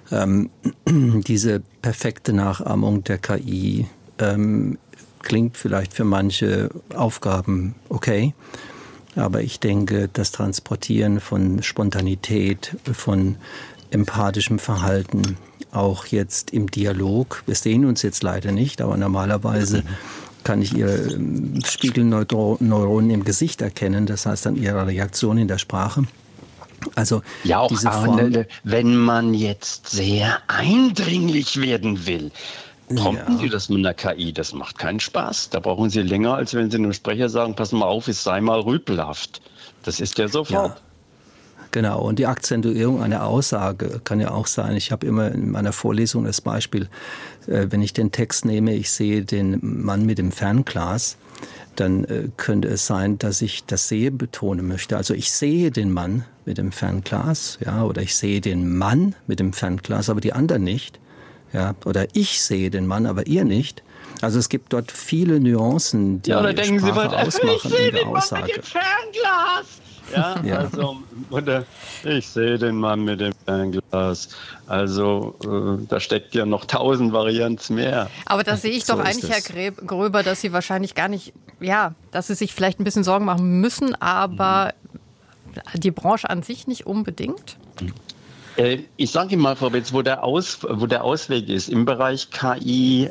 Diese perfekte Nachahmung der KI klingt vielleicht für manche Aufgaben okay, aber ich denke, das Transportieren von Spontanität, von empathischem Verhalten, auch jetzt im Dialog. Wir sehen uns jetzt leider nicht, aber normalerweise kann ich Ihre Spiegelneuronen im Gesicht erkennen, das heißt an Ihrer Reaktion in der Sprache. Also ja, auch diese Form, wenn man jetzt sehr eindringlich werden will, prompten Sie das mit einer KI, das macht keinen Spaß. Da brauchen Sie länger, als wenn Sie einem Sprecher sagen, pass mal auf, es sei mal rüpelhaft. Das ist ja sofort. Ja. Genau, und die Akzentuierung einer Aussage kann ja auch sein. Ich habe immer in meiner Vorlesung das Beispiel, wenn ich den Text nehme, ich sehe den Mann mit dem Fernglas, dann könnte es sein, dass ich das Sehen betonen möchte. Also ich sehe den Mann mit dem Fernglas, ja, oder ich sehe den Mann mit dem Fernglas, aber die anderen nicht, ja, oder ich sehe den Mann, aber ihr nicht. Also es gibt dort viele Nuancen, die Sprache ausmachen ich sehe den Mann mit dem Fernglas. Ja, also, oder ich sehe den Mann mit dem Fernglas. Also, da steckt ja noch 1000 Varianten mehr. Aber da sehe ich doch eigentlich, Herr Gröber, dass Sie wahrscheinlich gar nicht, dass Sie sich vielleicht ein bisschen Sorgen machen müssen, aber die Branche an sich nicht unbedingt? Ich sage Ihnen mal, Frau Betz, wo der Ausweg ist im Bereich KI,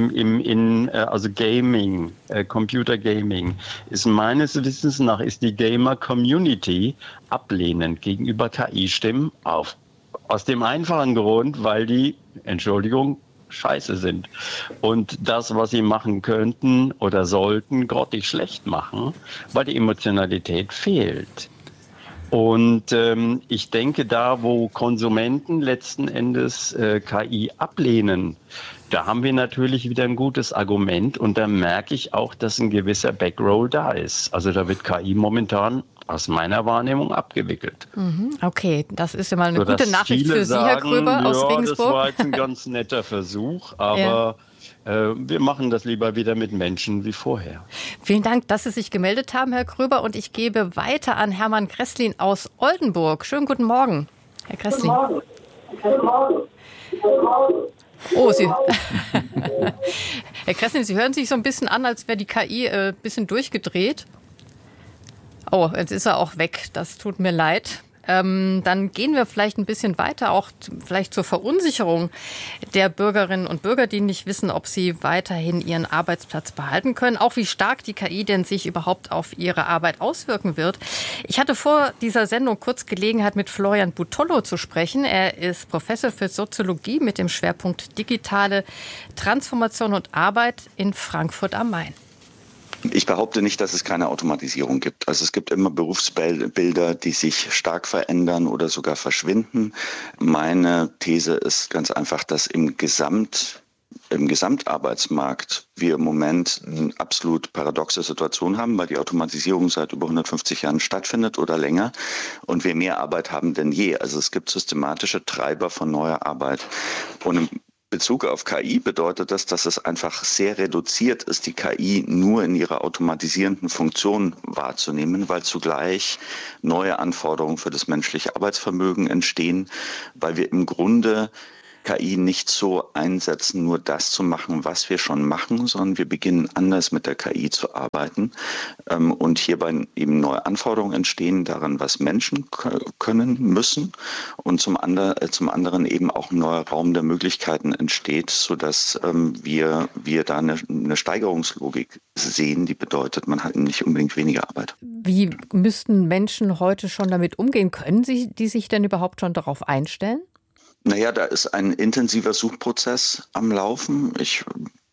also Gaming, Computer Gaming, ist meines Wissens nach ist die Gamer Community ablehnend gegenüber KI-Stimmen aus dem einfachen Grund, weil die, Entschuldigung, scheiße sind und das, was sie machen könnten oder sollten, grottig schlecht machen, weil die Emotionalität fehlt. Und ich denke, da, wo Konsumenten letzten Endes KI ablehnen, da haben wir natürlich wieder ein gutes Argument. Und da merke ich auch, dass ein gewisser Backroll da ist. Also da wird KI momentan aus meiner Wahrnehmung abgewickelt. Okay, das ist ja mal eine gute Nachricht für Sie, Herr Gröber aus Regensburg. Das war jetzt ein ganz netter Versuch, aber wir machen das lieber wieder mit Menschen wie vorher. Vielen Dank, dass Sie sich gemeldet haben, Herr Gröber. Und ich gebe weiter an Hermann Kresslin aus Oldenburg. Schönen guten Morgen, Herr Kresslin. Guten Morgen. Oh, Herr Kresslin, Sie hören sich so ein bisschen an, als wäre die KI ein bisschen durchgedreht. Oh, jetzt ist er auch weg. Das tut mir leid. Dann gehen wir vielleicht ein bisschen weiter, auch vielleicht zur Verunsicherung der Bürgerinnen und Bürger, die nicht wissen, ob sie weiterhin ihren Arbeitsplatz behalten können. Auch wie stark die KI denn sich überhaupt auf ihre Arbeit auswirken wird. Ich hatte vor dieser Sendung kurz Gelegenheit, mit Florian Butollo zu sprechen. Er ist Professor für Soziologie mit dem Schwerpunkt digitale Transformation und Arbeit in Frankfurt am Main. Ich behaupte nicht, dass es keine Automatisierung gibt. Also es gibt immer Berufsbilder, die sich stark verändern oder sogar verschwinden. Meine These ist ganz einfach, dass im Gesamtarbeitsmarkt wir im Moment eine absolut paradoxe Situation haben, weil die Automatisierung seit über 150 Jahren stattfindet oder länger und wir mehr Arbeit haben denn je. Also es gibt systematische Treiber von neuer Arbeit. Und im Bezug auf KI bedeutet das, dass es einfach sehr reduziert ist, die KI nur in ihrer automatisierenden Funktion wahrzunehmen, weil zugleich neue Anforderungen für das menschliche Arbeitsvermögen entstehen, weil wir im Grunde KI nicht so einsetzen, nur das zu machen, was wir schon machen, sondern wir beginnen anders mit der KI zu arbeiten und hierbei eben neue Anforderungen entstehen daran, was Menschen können müssen und zum anderen eben auch ein neuer Raum der Möglichkeiten entsteht, sodass wir da eine Steigerungslogik sehen, die bedeutet, man hat nicht unbedingt weniger Arbeit. Wie müssten Menschen heute schon damit umgehen? Können die sich denn überhaupt schon darauf einstellen? Naja, da ist ein intensiver Suchprozess am Laufen. Ich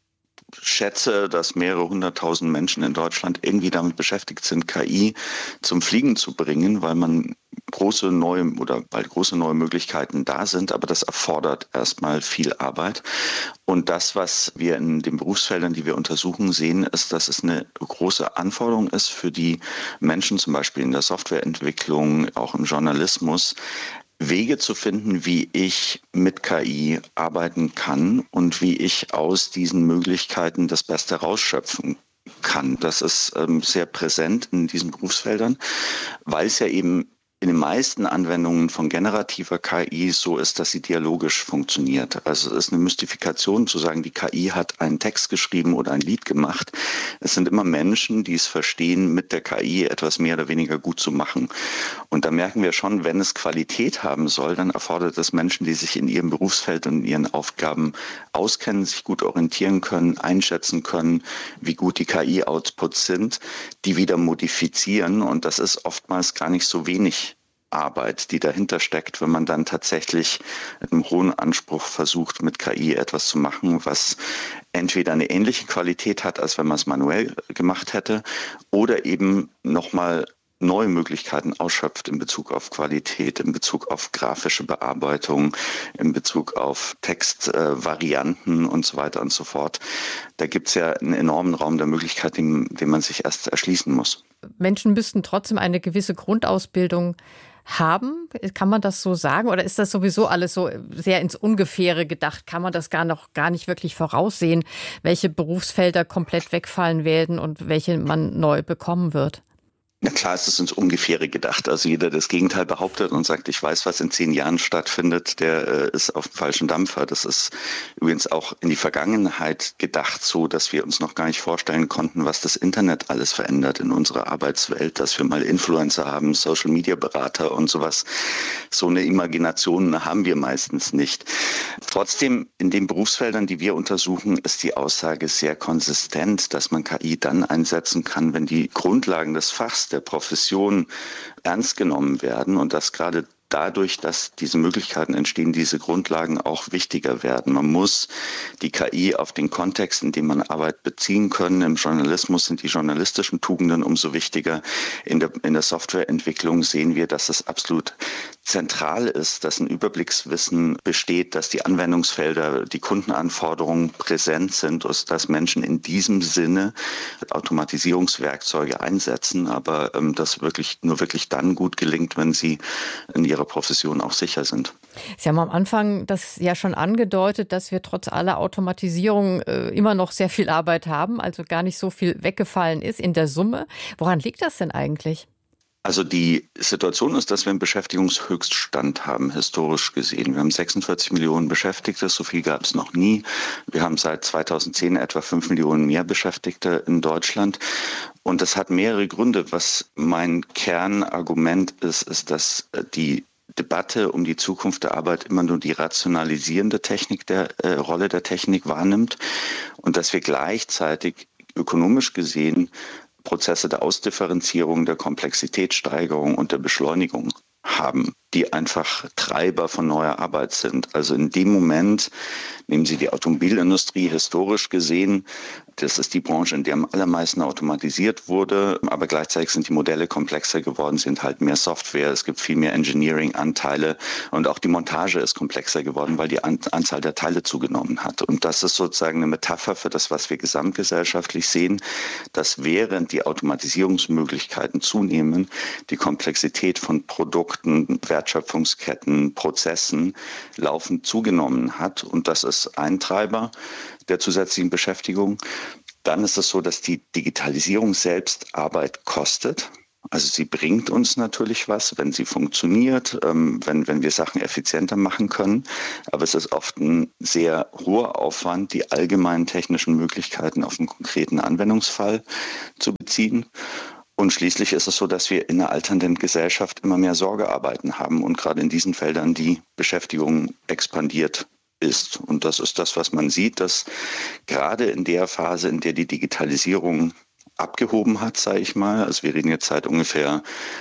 schätze, dass mehrere hunderttausend Menschen in Deutschland irgendwie damit beschäftigt sind, KI zum Fliegen zu bringen, weil große neue Möglichkeiten da sind, aber das erfordert erstmal viel Arbeit. Und das, was wir in den Berufsfeldern, die wir untersuchen, sehen, ist, dass es eine große Anforderung ist für die Menschen, zum Beispiel in der Softwareentwicklung, auch im Journalismus, Wege zu finden, wie ich mit KI arbeiten kann und wie ich aus diesen Möglichkeiten das Beste rausschöpfen kann. Das ist sehr präsent in diesen Berufsfeldern, weil es ja eben in den meisten Anwendungen von generativer KI so ist, dass sie dialogisch funktioniert. Also es ist eine Mystifikation zu sagen, die KI hat einen Text geschrieben oder ein Lied gemacht. Es sind immer Menschen, die es verstehen, mit der KI etwas mehr oder weniger gut zu machen. Und da merken wir schon, wenn es Qualität haben soll, dann erfordert es Menschen, die sich in ihrem Berufsfeld und in ihren Aufgaben auskennen, sich gut orientieren können, einschätzen können, wie gut die KI-Outputs sind, die wieder modifizieren. Und das ist oftmals gar nicht so wenig Arbeit, die dahinter steckt, wenn man dann tatsächlich mit einem hohen Anspruch versucht, mit KI etwas zu machen, was entweder eine ähnliche Qualität hat, als wenn man es manuell gemacht hätte, oder eben nochmal neue Möglichkeiten ausschöpft in Bezug auf Qualität, in Bezug auf grafische Bearbeitung, in Bezug auf Textvarianten und so weiter und so fort. Da gibt es ja einen enormen Raum der Möglichkeiten, den man sich erst erschließen muss. Menschen müssten trotzdem eine gewisse Grundausbildung haben? Kann man das so sagen? Oder ist das sowieso alles so sehr ins Ungefähre gedacht? Kann man das gar nicht wirklich voraussehen, welche Berufsfelder komplett wegfallen werden und welche man neu bekommen wird? Na klar, es ist ins Ungefähre gedacht. Also jeder, der das Gegenteil behauptet und sagt, ich weiß, was in 10 Jahren stattfindet, der ist auf dem falschen Dampfer. Das ist übrigens auch in die Vergangenheit gedacht, so dass wir uns noch gar nicht vorstellen konnten, was das Internet alles verändert in unserer Arbeitswelt, dass wir mal Influencer haben, Social-Media-Berater und sowas. So eine Imagination haben wir meistens nicht. Trotzdem, in den Berufsfeldern, die wir untersuchen, ist die Aussage sehr konsistent, dass man KI dann einsetzen kann, wenn die Grundlagen des Fachs, der Profession ernst genommen werden und dass gerade dadurch, dass diese Möglichkeiten entstehen, diese Grundlagen auch wichtiger werden. Man muss die KI auf den Kontext, in dem man Arbeit beziehen können. Im Journalismus sind die journalistischen Tugenden umso wichtiger. In der Softwareentwicklung sehen wir, dass es absolut zentral ist, dass ein Überblickswissen besteht, dass die Anwendungsfelder, die Kundenanforderungen präsent sind und dass Menschen in diesem Sinne Automatisierungswerkzeuge einsetzen, aber das nur wirklich dann gut gelingt, wenn sie in ihrer Profession auch sicher sind. Sie haben am Anfang das ja schon angedeutet, dass wir trotz aller Automatisierung immer noch sehr viel Arbeit haben, also gar nicht so viel weggefallen ist in der Summe. Woran liegt das denn eigentlich? Also die Situation ist, dass wir einen Beschäftigungshöchststand haben, historisch gesehen. Wir haben 46 Millionen Beschäftigte, so viel gab es noch nie. Wir haben seit 2010 etwa 5 Millionen mehr Beschäftigte in Deutschland. Und das hat mehrere Gründe. Was mein Kernargument ist, dass die Debatte um die Zukunft der Arbeit immer nur die rationalisierende Rolle der Technik wahrnimmt und dass wir gleichzeitig ökonomisch gesehen Prozesse der Ausdifferenzierung, der Komplexitätssteigerung und der Beschleunigung haben, die einfach Treiber von neuer Arbeit sind. Also in dem Moment, nehmen Sie die Automobilindustrie historisch gesehen, das ist die Branche, in der am allermeisten automatisiert wurde, aber gleichzeitig sind die Modelle komplexer geworden, sind halt mehr Software, es gibt viel mehr Engineering-Anteile und auch die Montage ist komplexer geworden, weil die Anzahl der Teile zugenommen hat. Und das ist sozusagen eine Metapher für das, was wir gesamtgesellschaftlich sehen, dass während die Automatisierungsmöglichkeiten zunehmen, die Komplexität von Produkten, Wertschöpfungsketten, Prozessen laufend zugenommen hat. Und das ist ein Treiber der zusätzlichen Beschäftigung. Dann ist es so, dass die Digitalisierung selbst Arbeit kostet. Also sie bringt uns natürlich was, wenn sie funktioniert, wenn wir Sachen effizienter machen können. Aber es ist oft ein sehr hoher Aufwand, die allgemeinen technischen Möglichkeiten auf einen konkreten Anwendungsfall zu beziehen. Und schließlich ist es so, dass wir in einer alternden Gesellschaft immer mehr Sorgearbeiten haben und gerade in diesen Feldern die Beschäftigung expandiert ist. Und das ist das, was man sieht, dass gerade in der Phase, in der die Digitalisierung abgehoben hat, sage ich mal, also wir reden jetzt seit ungefähr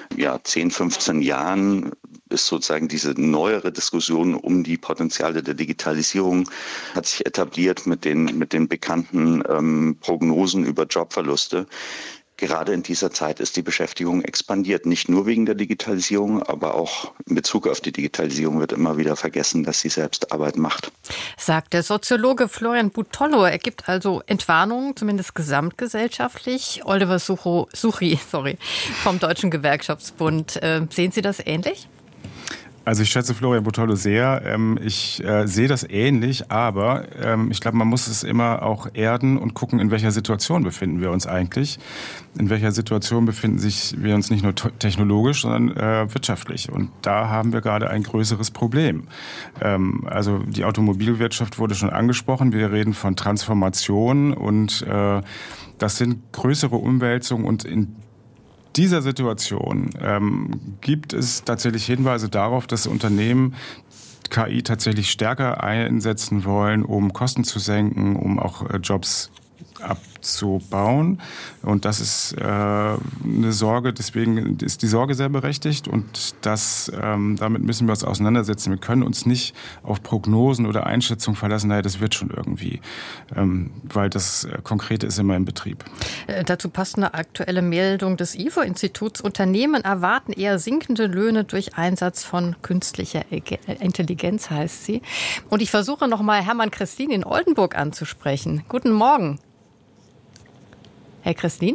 10, 15 Jahren, ist sozusagen diese neuere Diskussion um die Potenziale der Digitalisierung hat sich etabliert mit den bekannten Prognosen über Jobverluste. Gerade in dieser Zeit ist die Beschäftigung expandiert, nicht nur wegen der Digitalisierung, aber auch in Bezug auf die Digitalisierung wird immer wieder vergessen, dass sie selbst Arbeit macht. Sagt der Soziologe Florian Butollo. Er gibt also Entwarnungen, zumindest gesamtgesellschaftlich. Oliver Suchy vom Deutschen Gewerkschaftsbund. Sehen Sie das ähnlich? Also ich schätze Florian Butollo sehr. Ich sehe das ähnlich, aber ich glaube, man muss es immer auch erden und gucken, in welcher Situation befinden wir uns eigentlich. In welcher Situation befinden wir uns nicht nur technologisch, sondern wirtschaftlich. Und da haben wir gerade ein größeres Problem. Also die Automobilwirtschaft wurde schon angesprochen. Wir reden von Transformation und das sind größere Umwälzungen und in dieser Situation gibt es tatsächlich Hinweise darauf, dass Unternehmen KI tatsächlich stärker einsetzen wollen, um Kosten zu senken, um auch Jobs abzubauen. Und das ist eine Sorge, deswegen ist die Sorge sehr berechtigt und damit müssen wir uns auseinandersetzen. Wir können uns nicht auf Prognosen oder Einschätzungen verlassen, naja, das wird schon irgendwie, weil das Konkrete ist immer im Betrieb. Dazu passt eine aktuelle Meldung des IFO-Instituts. Unternehmen erwarten eher sinkende Löhne durch Einsatz von künstlicher Intelligenz, heißt sie. Und ich versuche nochmal Hermann Christin in Oldenburg anzusprechen. Guten Morgen. Herr Christin?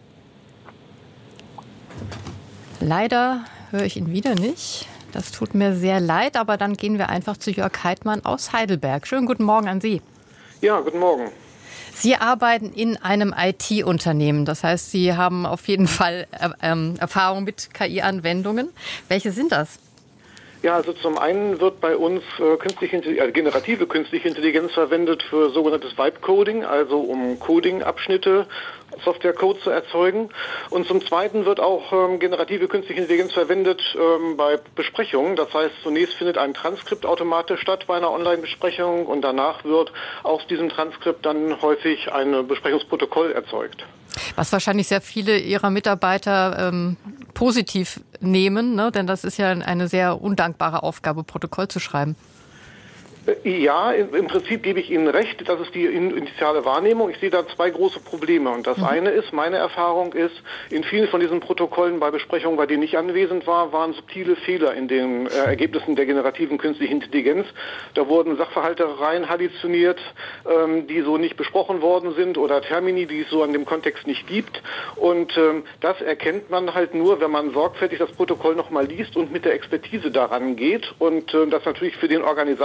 Leider höre ich ihn wieder nicht. Das tut mir sehr leid, aber dann gehen wir einfach zu Jörg Heidmann aus Heidelberg. Schönen guten Morgen an Sie. Ja, guten Morgen. Sie arbeiten in einem IT-Unternehmen. Das heißt, Sie haben auf jeden Fall Erfahrung mit KI-Anwendungen. Welche sind das? Ja, also zum einen wird bei uns generative künstliche Intelligenz verwendet für sogenanntes Vibe-Coding, also um Coding-Abschnitte, Software-Code zu erzeugen. Und zum Zweiten wird auch generative künstliche Intelligenz verwendet bei Besprechungen. Das heißt, zunächst findet ein Transkript automatisch statt bei einer Online-Besprechung und danach wird aus diesem Transkript dann häufig ein Besprechungsprotokoll erzeugt. Was wahrscheinlich sehr viele Ihrer Mitarbeiter positiv nehmen, ne? Denn das ist ja eine sehr undankbare Aufgabe, Protokoll zu schreiben. Ja, im Prinzip gebe ich Ihnen recht, das ist die initiale Wahrnehmung. Ich sehe da zwei große Probleme. Und das eine ist, meine Erfahrung ist, in vielen von diesen Protokollen bei Besprechungen, bei denen ich anwesend war, waren subtile Fehler in den Ergebnissen der generativen künstlichen Intelligenz. Da wurden Sachverhalte rein halluziniert, die so nicht besprochen worden sind oder Termini, die es so an dem Kontext nicht gibt. Und das erkennt man halt nur, wenn man sorgfältig das Protokoll nochmal liest und mit der Expertise daran geht. Und das natürlich für den Organisator einfach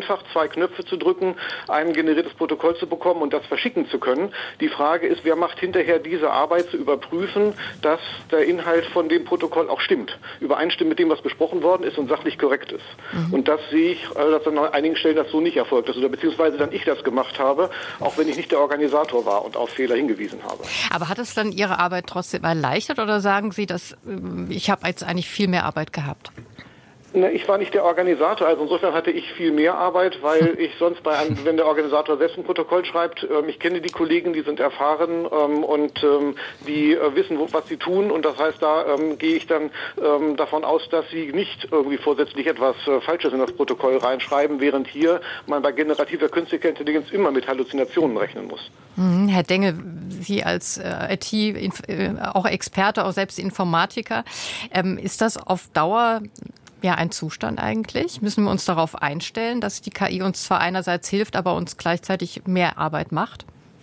einfach, 2 Knöpfe zu drücken, ein generiertes Protokoll zu bekommen und das verschicken zu können. Die Frage ist, wer macht hinterher diese Arbeit zu überprüfen, dass der Inhalt von dem Protokoll auch stimmt, übereinstimmt mit dem, was besprochen worden ist und sachlich korrekt ist. Und das sehe ich, dass an einigen Stellen das so nicht erfolgt ist oder beziehungsweise dann ich das gemacht habe, auch wenn ich nicht der Organisator war und auf Fehler hingewiesen habe. Aber hat es dann Ihre Arbeit trotzdem erleichtert oder sagen Sie, dass ich habe jetzt eigentlich viel mehr Arbeit gehabt? Ich war nicht der Organisator, also insofern hatte ich viel mehr Arbeit, weil ich sonst wenn der Organisator selbst ein Protokoll schreibt, ich kenne die Kollegen, die sind erfahren und die wissen, was sie tun und das heißt, da gehe ich dann davon aus, dass sie nicht irgendwie vorsätzlich etwas Falsches in das Protokoll reinschreiben, während hier man bei generativer künstlicher Intelligenz immer mit Halluzinationen rechnen muss. Herr Dengel, Sie als IT, auch Experte, auch selbst Informatiker, ist das auf Dauer ein Zustand eigentlich? Müssen wir uns darauf einstellen, dass die KI uns zwar einerseits hilft, aber uns gleichzeitig mehr Arbeit macht?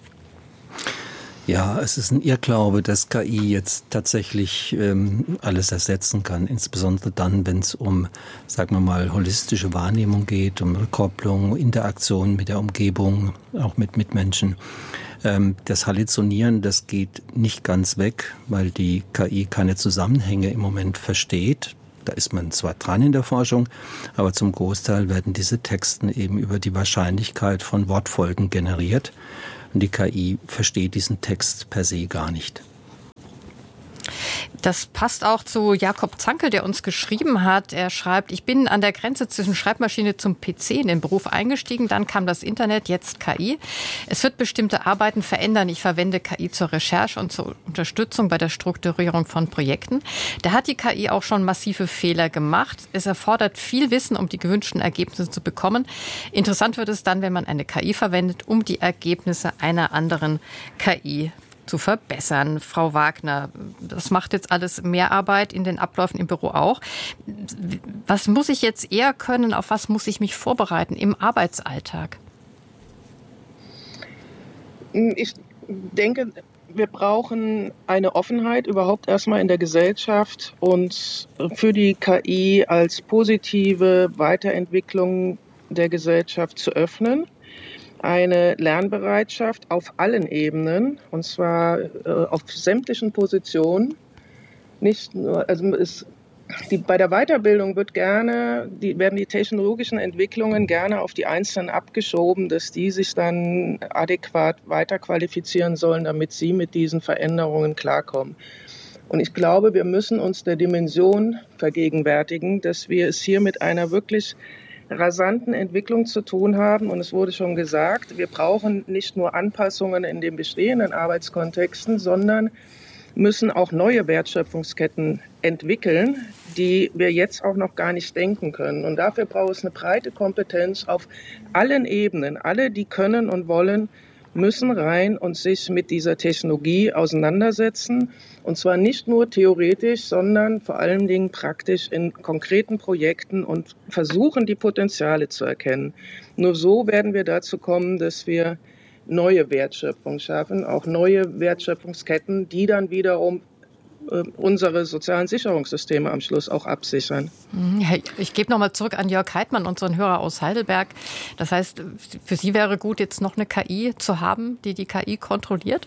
Ja, es ist ein Irrglaube, dass KI jetzt tatsächlich alles ersetzen kann. Insbesondere dann, wenn es um, sagen wir mal, holistische Wahrnehmung geht, um Rückkopplung, Interaktion mit der Umgebung, auch mit Mitmenschen. Das Halluzinieren, das geht nicht ganz weg, weil die KI keine Zusammenhänge im Moment versteht. Da ist man zwar dran in der Forschung, aber zum Großteil werden diese Texte eben über die Wahrscheinlichkeit von Wortfolgen generiert. Und die KI versteht diesen Text per se gar nicht. Das passt auch zu Jakob Zankel, der uns geschrieben hat. Er schreibt, ich bin an der Grenze zwischen Schreibmaschine zum PC in den Beruf eingestiegen. Dann kam das Internet, jetzt KI. Es wird bestimmte Arbeiten verändern. Ich verwende KI zur Recherche und zur Unterstützung bei der Strukturierung von Projekten. Da hat die KI auch schon massive Fehler gemacht. Es erfordert viel Wissen, um die gewünschten Ergebnisse zu bekommen. Interessant wird es dann, wenn man eine KI verwendet, um die Ergebnisse einer anderen KI zu verbessern. Frau Wagner, das macht jetzt alles mehr Arbeit in den Abläufen im Büro auch. Was muss ich jetzt eher können? Auf was muss ich mich vorbereiten im Arbeitsalltag? Ich denke, wir brauchen eine Offenheit überhaupt erstmal in der Gesellschaft und für die KI als positive Weiterentwicklung der Gesellschaft zu öffnen. Eine Lernbereitschaft auf allen Ebenen, und zwar auf sämtlichen Positionen. Nicht nur, bei der Weiterbildung werden die technologischen Entwicklungen gerne auf die Einzelnen abgeschoben, dass die sich dann adäquat weiterqualifizieren sollen, damit sie mit diesen Veränderungen klarkommen. Und ich glaube, wir müssen uns der Dimension vergegenwärtigen, dass wir es hier mit einer wirklich rasanten Entwicklung zu tun haben. Und es wurde schon gesagt, wir brauchen nicht nur Anpassungen in den bestehenden Arbeitskontexten, sondern müssen auch neue Wertschöpfungsketten entwickeln, die wir jetzt auch noch gar nicht denken können. Und dafür braucht es eine breite Kompetenz auf allen Ebenen. Alle, die können und wollen, müssen rein und sich mit dieser Technologie auseinandersetzen. Und zwar nicht nur theoretisch, sondern vor allen Dingen praktisch in konkreten Projekten und versuchen, die Potenziale zu erkennen. Nur so werden wir dazu kommen, dass wir neue Wertschöpfung schaffen, auch neue Wertschöpfungsketten, die dann wiederum unsere sozialen Sicherungssysteme am Schluss auch absichern. Ich gebe nochmal zurück an Jörg Heidmann, unseren Hörer aus Heidelberg. Das heißt, für Sie wäre gut, jetzt noch eine KI zu haben, die die KI kontrolliert?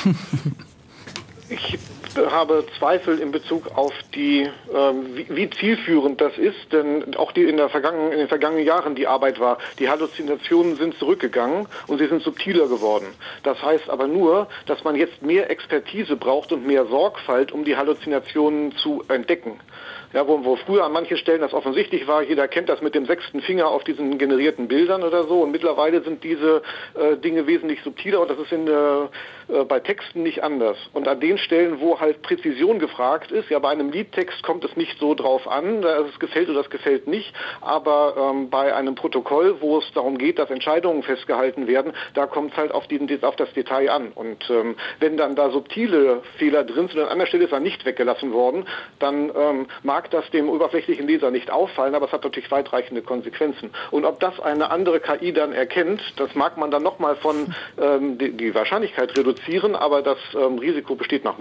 Ich habe Zweifel in Bezug auf wie zielführend das ist, denn auch in den vergangenen Jahren die Arbeit war, die Halluzinationen sind zurückgegangen und sie sind subtiler geworden. Das heißt aber nur, dass man jetzt mehr Expertise braucht und mehr Sorgfalt, um die Halluzinationen zu entdecken. Ja, wo früher an manchen Stellen das offensichtlich war, jeder kennt das mit dem 6. Finger auf diesen generierten Bildern oder so, und mittlerweile sind diese Dinge wesentlich subtiler und das ist bei Texten nicht anders. Und an den Stellen, wo halt Präzision gefragt ist, ja, bei einem Liedtext kommt es nicht so drauf an, da es gefällt oder das gefällt nicht, aber bei einem Protokoll, wo es darum geht, dass Entscheidungen festgehalten werden, da kommt es halt auf das Detail an. Und wenn dann da subtile Fehler drin sind und an anderer Stelle ist er nicht weggelassen worden, dann mag das dem oberflächlichen Leser nicht auffallen, aber es hat natürlich weitreichende Konsequenzen. Und ob das eine andere KI dann erkennt, das mag man dann nochmal von die Wahrscheinlichkeit reduzieren, aber das Risiko besteht nach meiner Einschätzung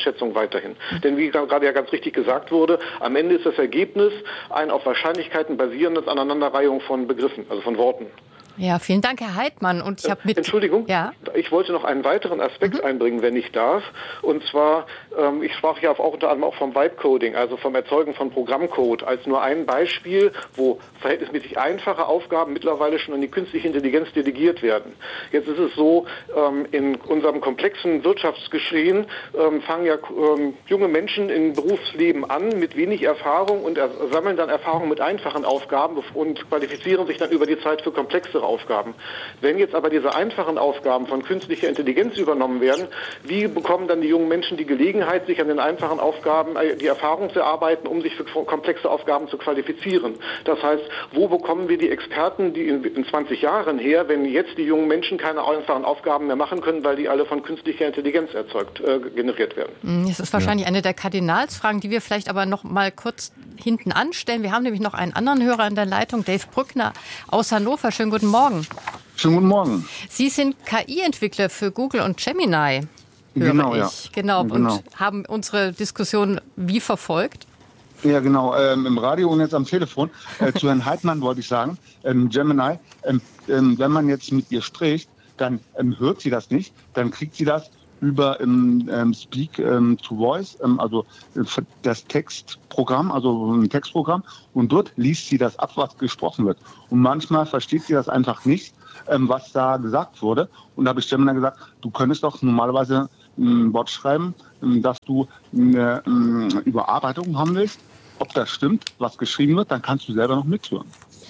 Einschätzung weiterhin. Denn wie gerade ja ganz richtig gesagt wurde, am Ende ist das Ergebnis ein auf Wahrscheinlichkeiten basierendes Aneinanderreihung von Begriffen, also von Worten. Ja, vielen Dank, Herr Heidmann. Und ich habe Entschuldigung, ja? Ich wollte noch einen weiteren Aspekt einbringen, wenn ich darf. Und zwar, ich sprach ja auch unter anderem auch vom Vibe-Coding, also vom Erzeugen von Programmcode, als nur ein Beispiel, wo verhältnismäßig einfache Aufgaben mittlerweile schon an die künstliche Intelligenz delegiert werden. Jetzt ist es so, in unserem komplexen Wirtschaftsgeschehen fangen ja junge Menschen im Berufsleben an mit wenig Erfahrung und sammeln dann Erfahrung mit einfachen Aufgaben und qualifizieren sich dann über die Zeit für komplexere Aufgaben. Wenn jetzt aber diese einfachen Aufgaben von künstlicher Intelligenz übernommen werden, wie bekommen dann die jungen Menschen die Gelegenheit, sich an den einfachen Aufgaben die Erfahrung zu erarbeiten, um sich für komplexe Aufgaben zu qualifizieren? Das heißt, wo bekommen wir die Experten, die in 20 Jahren her, wenn jetzt die jungen Menschen keine einfachen Aufgaben mehr machen können, weil die alle von künstlicher Intelligenz generiert werden? Das ist wahrscheinlich eine der Kardinalsfragen, die wir vielleicht aber noch mal kurz hinten anstellen. Wir haben nämlich noch einen anderen Hörer in der Leitung, Dave Brückner aus Hannover. Schönen guten Morgen. Schönen guten Morgen. Sie sind KI-Entwickler für Google und Gemini, höre genau, ich. Ja. Genau, und haben unsere Diskussion wie verfolgt? Ja, genau, im Radio und jetzt am Telefon. Zu Herrn Heidmann wollte ich sagen, Gemini, wenn man jetzt mit ihr spricht, dann hört sie das nicht, dann kriegt sie das über Speak to Voice, also das Textprogramm, also ein Textprogramm, und dort liest sie das ab, was gesprochen wird. Und manchmal versteht sie das einfach nicht, was da gesagt wurde. Und da habe ich Gemini gesagt, du könntest doch normalerweise ein Wort schreiben, dass du eine Überarbeitung haben willst. Ob das stimmt, was geschrieben wird, dann kannst du selber noch mithören.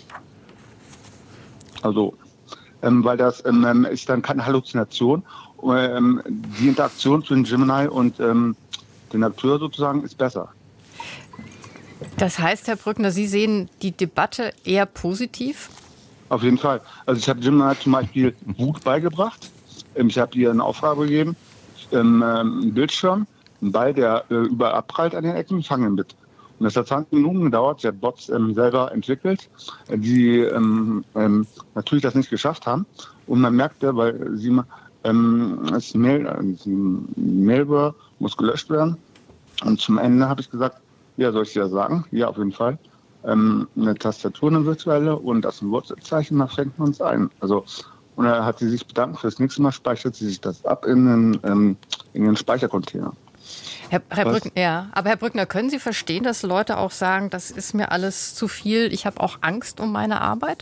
Also, weil das ist dann keine Halluzination. Die Interaktion zwischen Gemini und dem Akteur sozusagen ist besser. Das heißt, Herr Brückner, Sie sehen die Debatte eher positiv? Auf jeden Fall. Also ich habe Gemini zum Beispiel Wut beigebracht. Ich habe ihr eine Aufgabe gegeben, einen Bildschirm, einen Ball, der überall abprallt an den Ecken, fangen mit. Und das hat 20 Minuten gedauert. Sie hat Bots selber entwickelt, die natürlich das nicht geschafft haben. Und man merkte, weil sie das Mailware muss gelöscht werden. Und zum Ende habe ich gesagt, ja, soll ich dir das sagen? Ja, auf jeden Fall. Eine Tastatur, eine virtuelle und das ein Wortzeichen, da fängt man es ein. Also, und da hat sie sich bedankt, fürs nächste Mal speichert sie sich das ab in den Speichercontainer. Herr Brückner, ja. Aber Herr Brückner, können Sie verstehen, dass Leute auch sagen, das ist mir alles zu viel, ich habe auch Angst um meine Arbeit?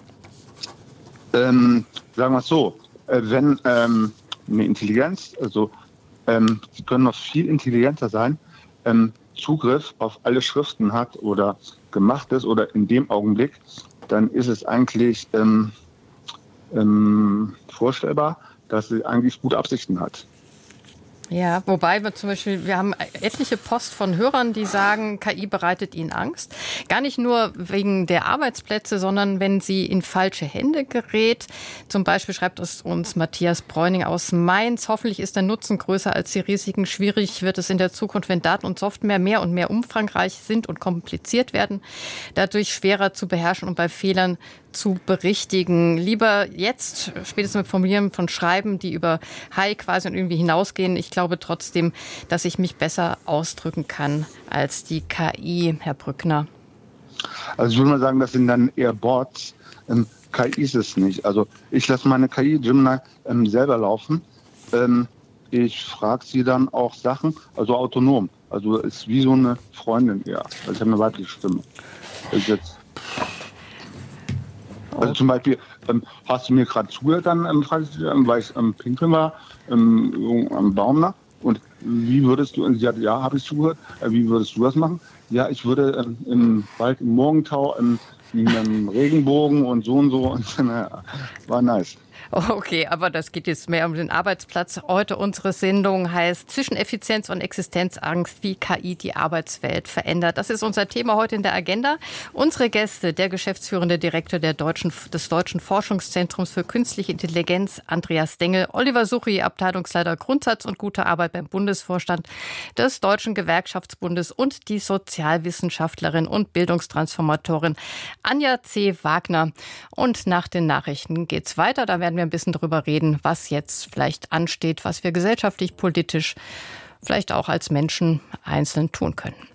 Sagen wir es so, wenn eine Intelligenz, also sie können noch viel intelligenter sein, Zugriff auf alle Schriften hat oder gemacht ist oder in dem Augenblick, dann ist es eigentlich vorstellbar, dass sie eigentlich gute Absichten hat. Ja, wobei wir haben etliche Post von Hörern, die sagen, KI bereitet ihnen Angst. Gar nicht nur wegen der Arbeitsplätze, sondern wenn sie in falsche Hände gerät. Zum Beispiel schreibt es uns Matthias Bräuning aus Mainz. Hoffentlich ist der Nutzen größer als die Risiken. Schwierig wird es in der Zukunft, wenn Daten und Software mehr und mehr umfangreich sind und kompliziert werden. Dadurch schwerer zu beherrschen und bei Fehlern zu berichtigen. Lieber jetzt, spätestens mit Formulieren von Schreiben, die über Hi quasi und irgendwie hinausgehen. Ich glaube trotzdem, dass ich mich besser ausdrücken kann als die KI, Herr Brückner. Also ich würde mal sagen, das sind dann eher Bots. KI ist es nicht. Also ich lasse meine KI Gemini selber laufen. Ich frage sie dann auch Sachen, also autonom. Also ist wie so eine Freundin eher. Also ich habe eine weibliche Stimme. Also zum Beispiel, hast du mir gerade zugehört, dann frage ich, weil ich am Pinkeln war, am Baum nach. Und wie würdest du, und sie hat, ja, habe ich zugehört, wie würdest du das machen? Ja, ich würde im Wald, im Morgentau, im Regenbogen und so. Und war nice. Okay, aber das geht jetzt mehr um den Arbeitsplatz. Heute unsere Sendung heißt Zwischen Effizienz und Existenzangst, wie KI die Arbeitswelt verändert. Das ist unser Thema heute in der Agenda. Unsere Gäste, der geschäftsführende Direktor des Deutschen Forschungszentrums für Künstliche Intelligenz, Andreas Dengel, Oliver Suchy, Abteilungsleiter Grundsatz und gute Arbeit beim Bundesvorstand des Deutschen Gewerkschaftsbundes und die Sozialwissenschaftlerin und Bildungstransformatorin Anja C. Wagner. Und nach den Nachrichten geht's weiter. Da werden wir ein bisschen drüber reden, was jetzt vielleicht ansteht, was wir gesellschaftlich, politisch vielleicht auch als Menschen einzeln tun können.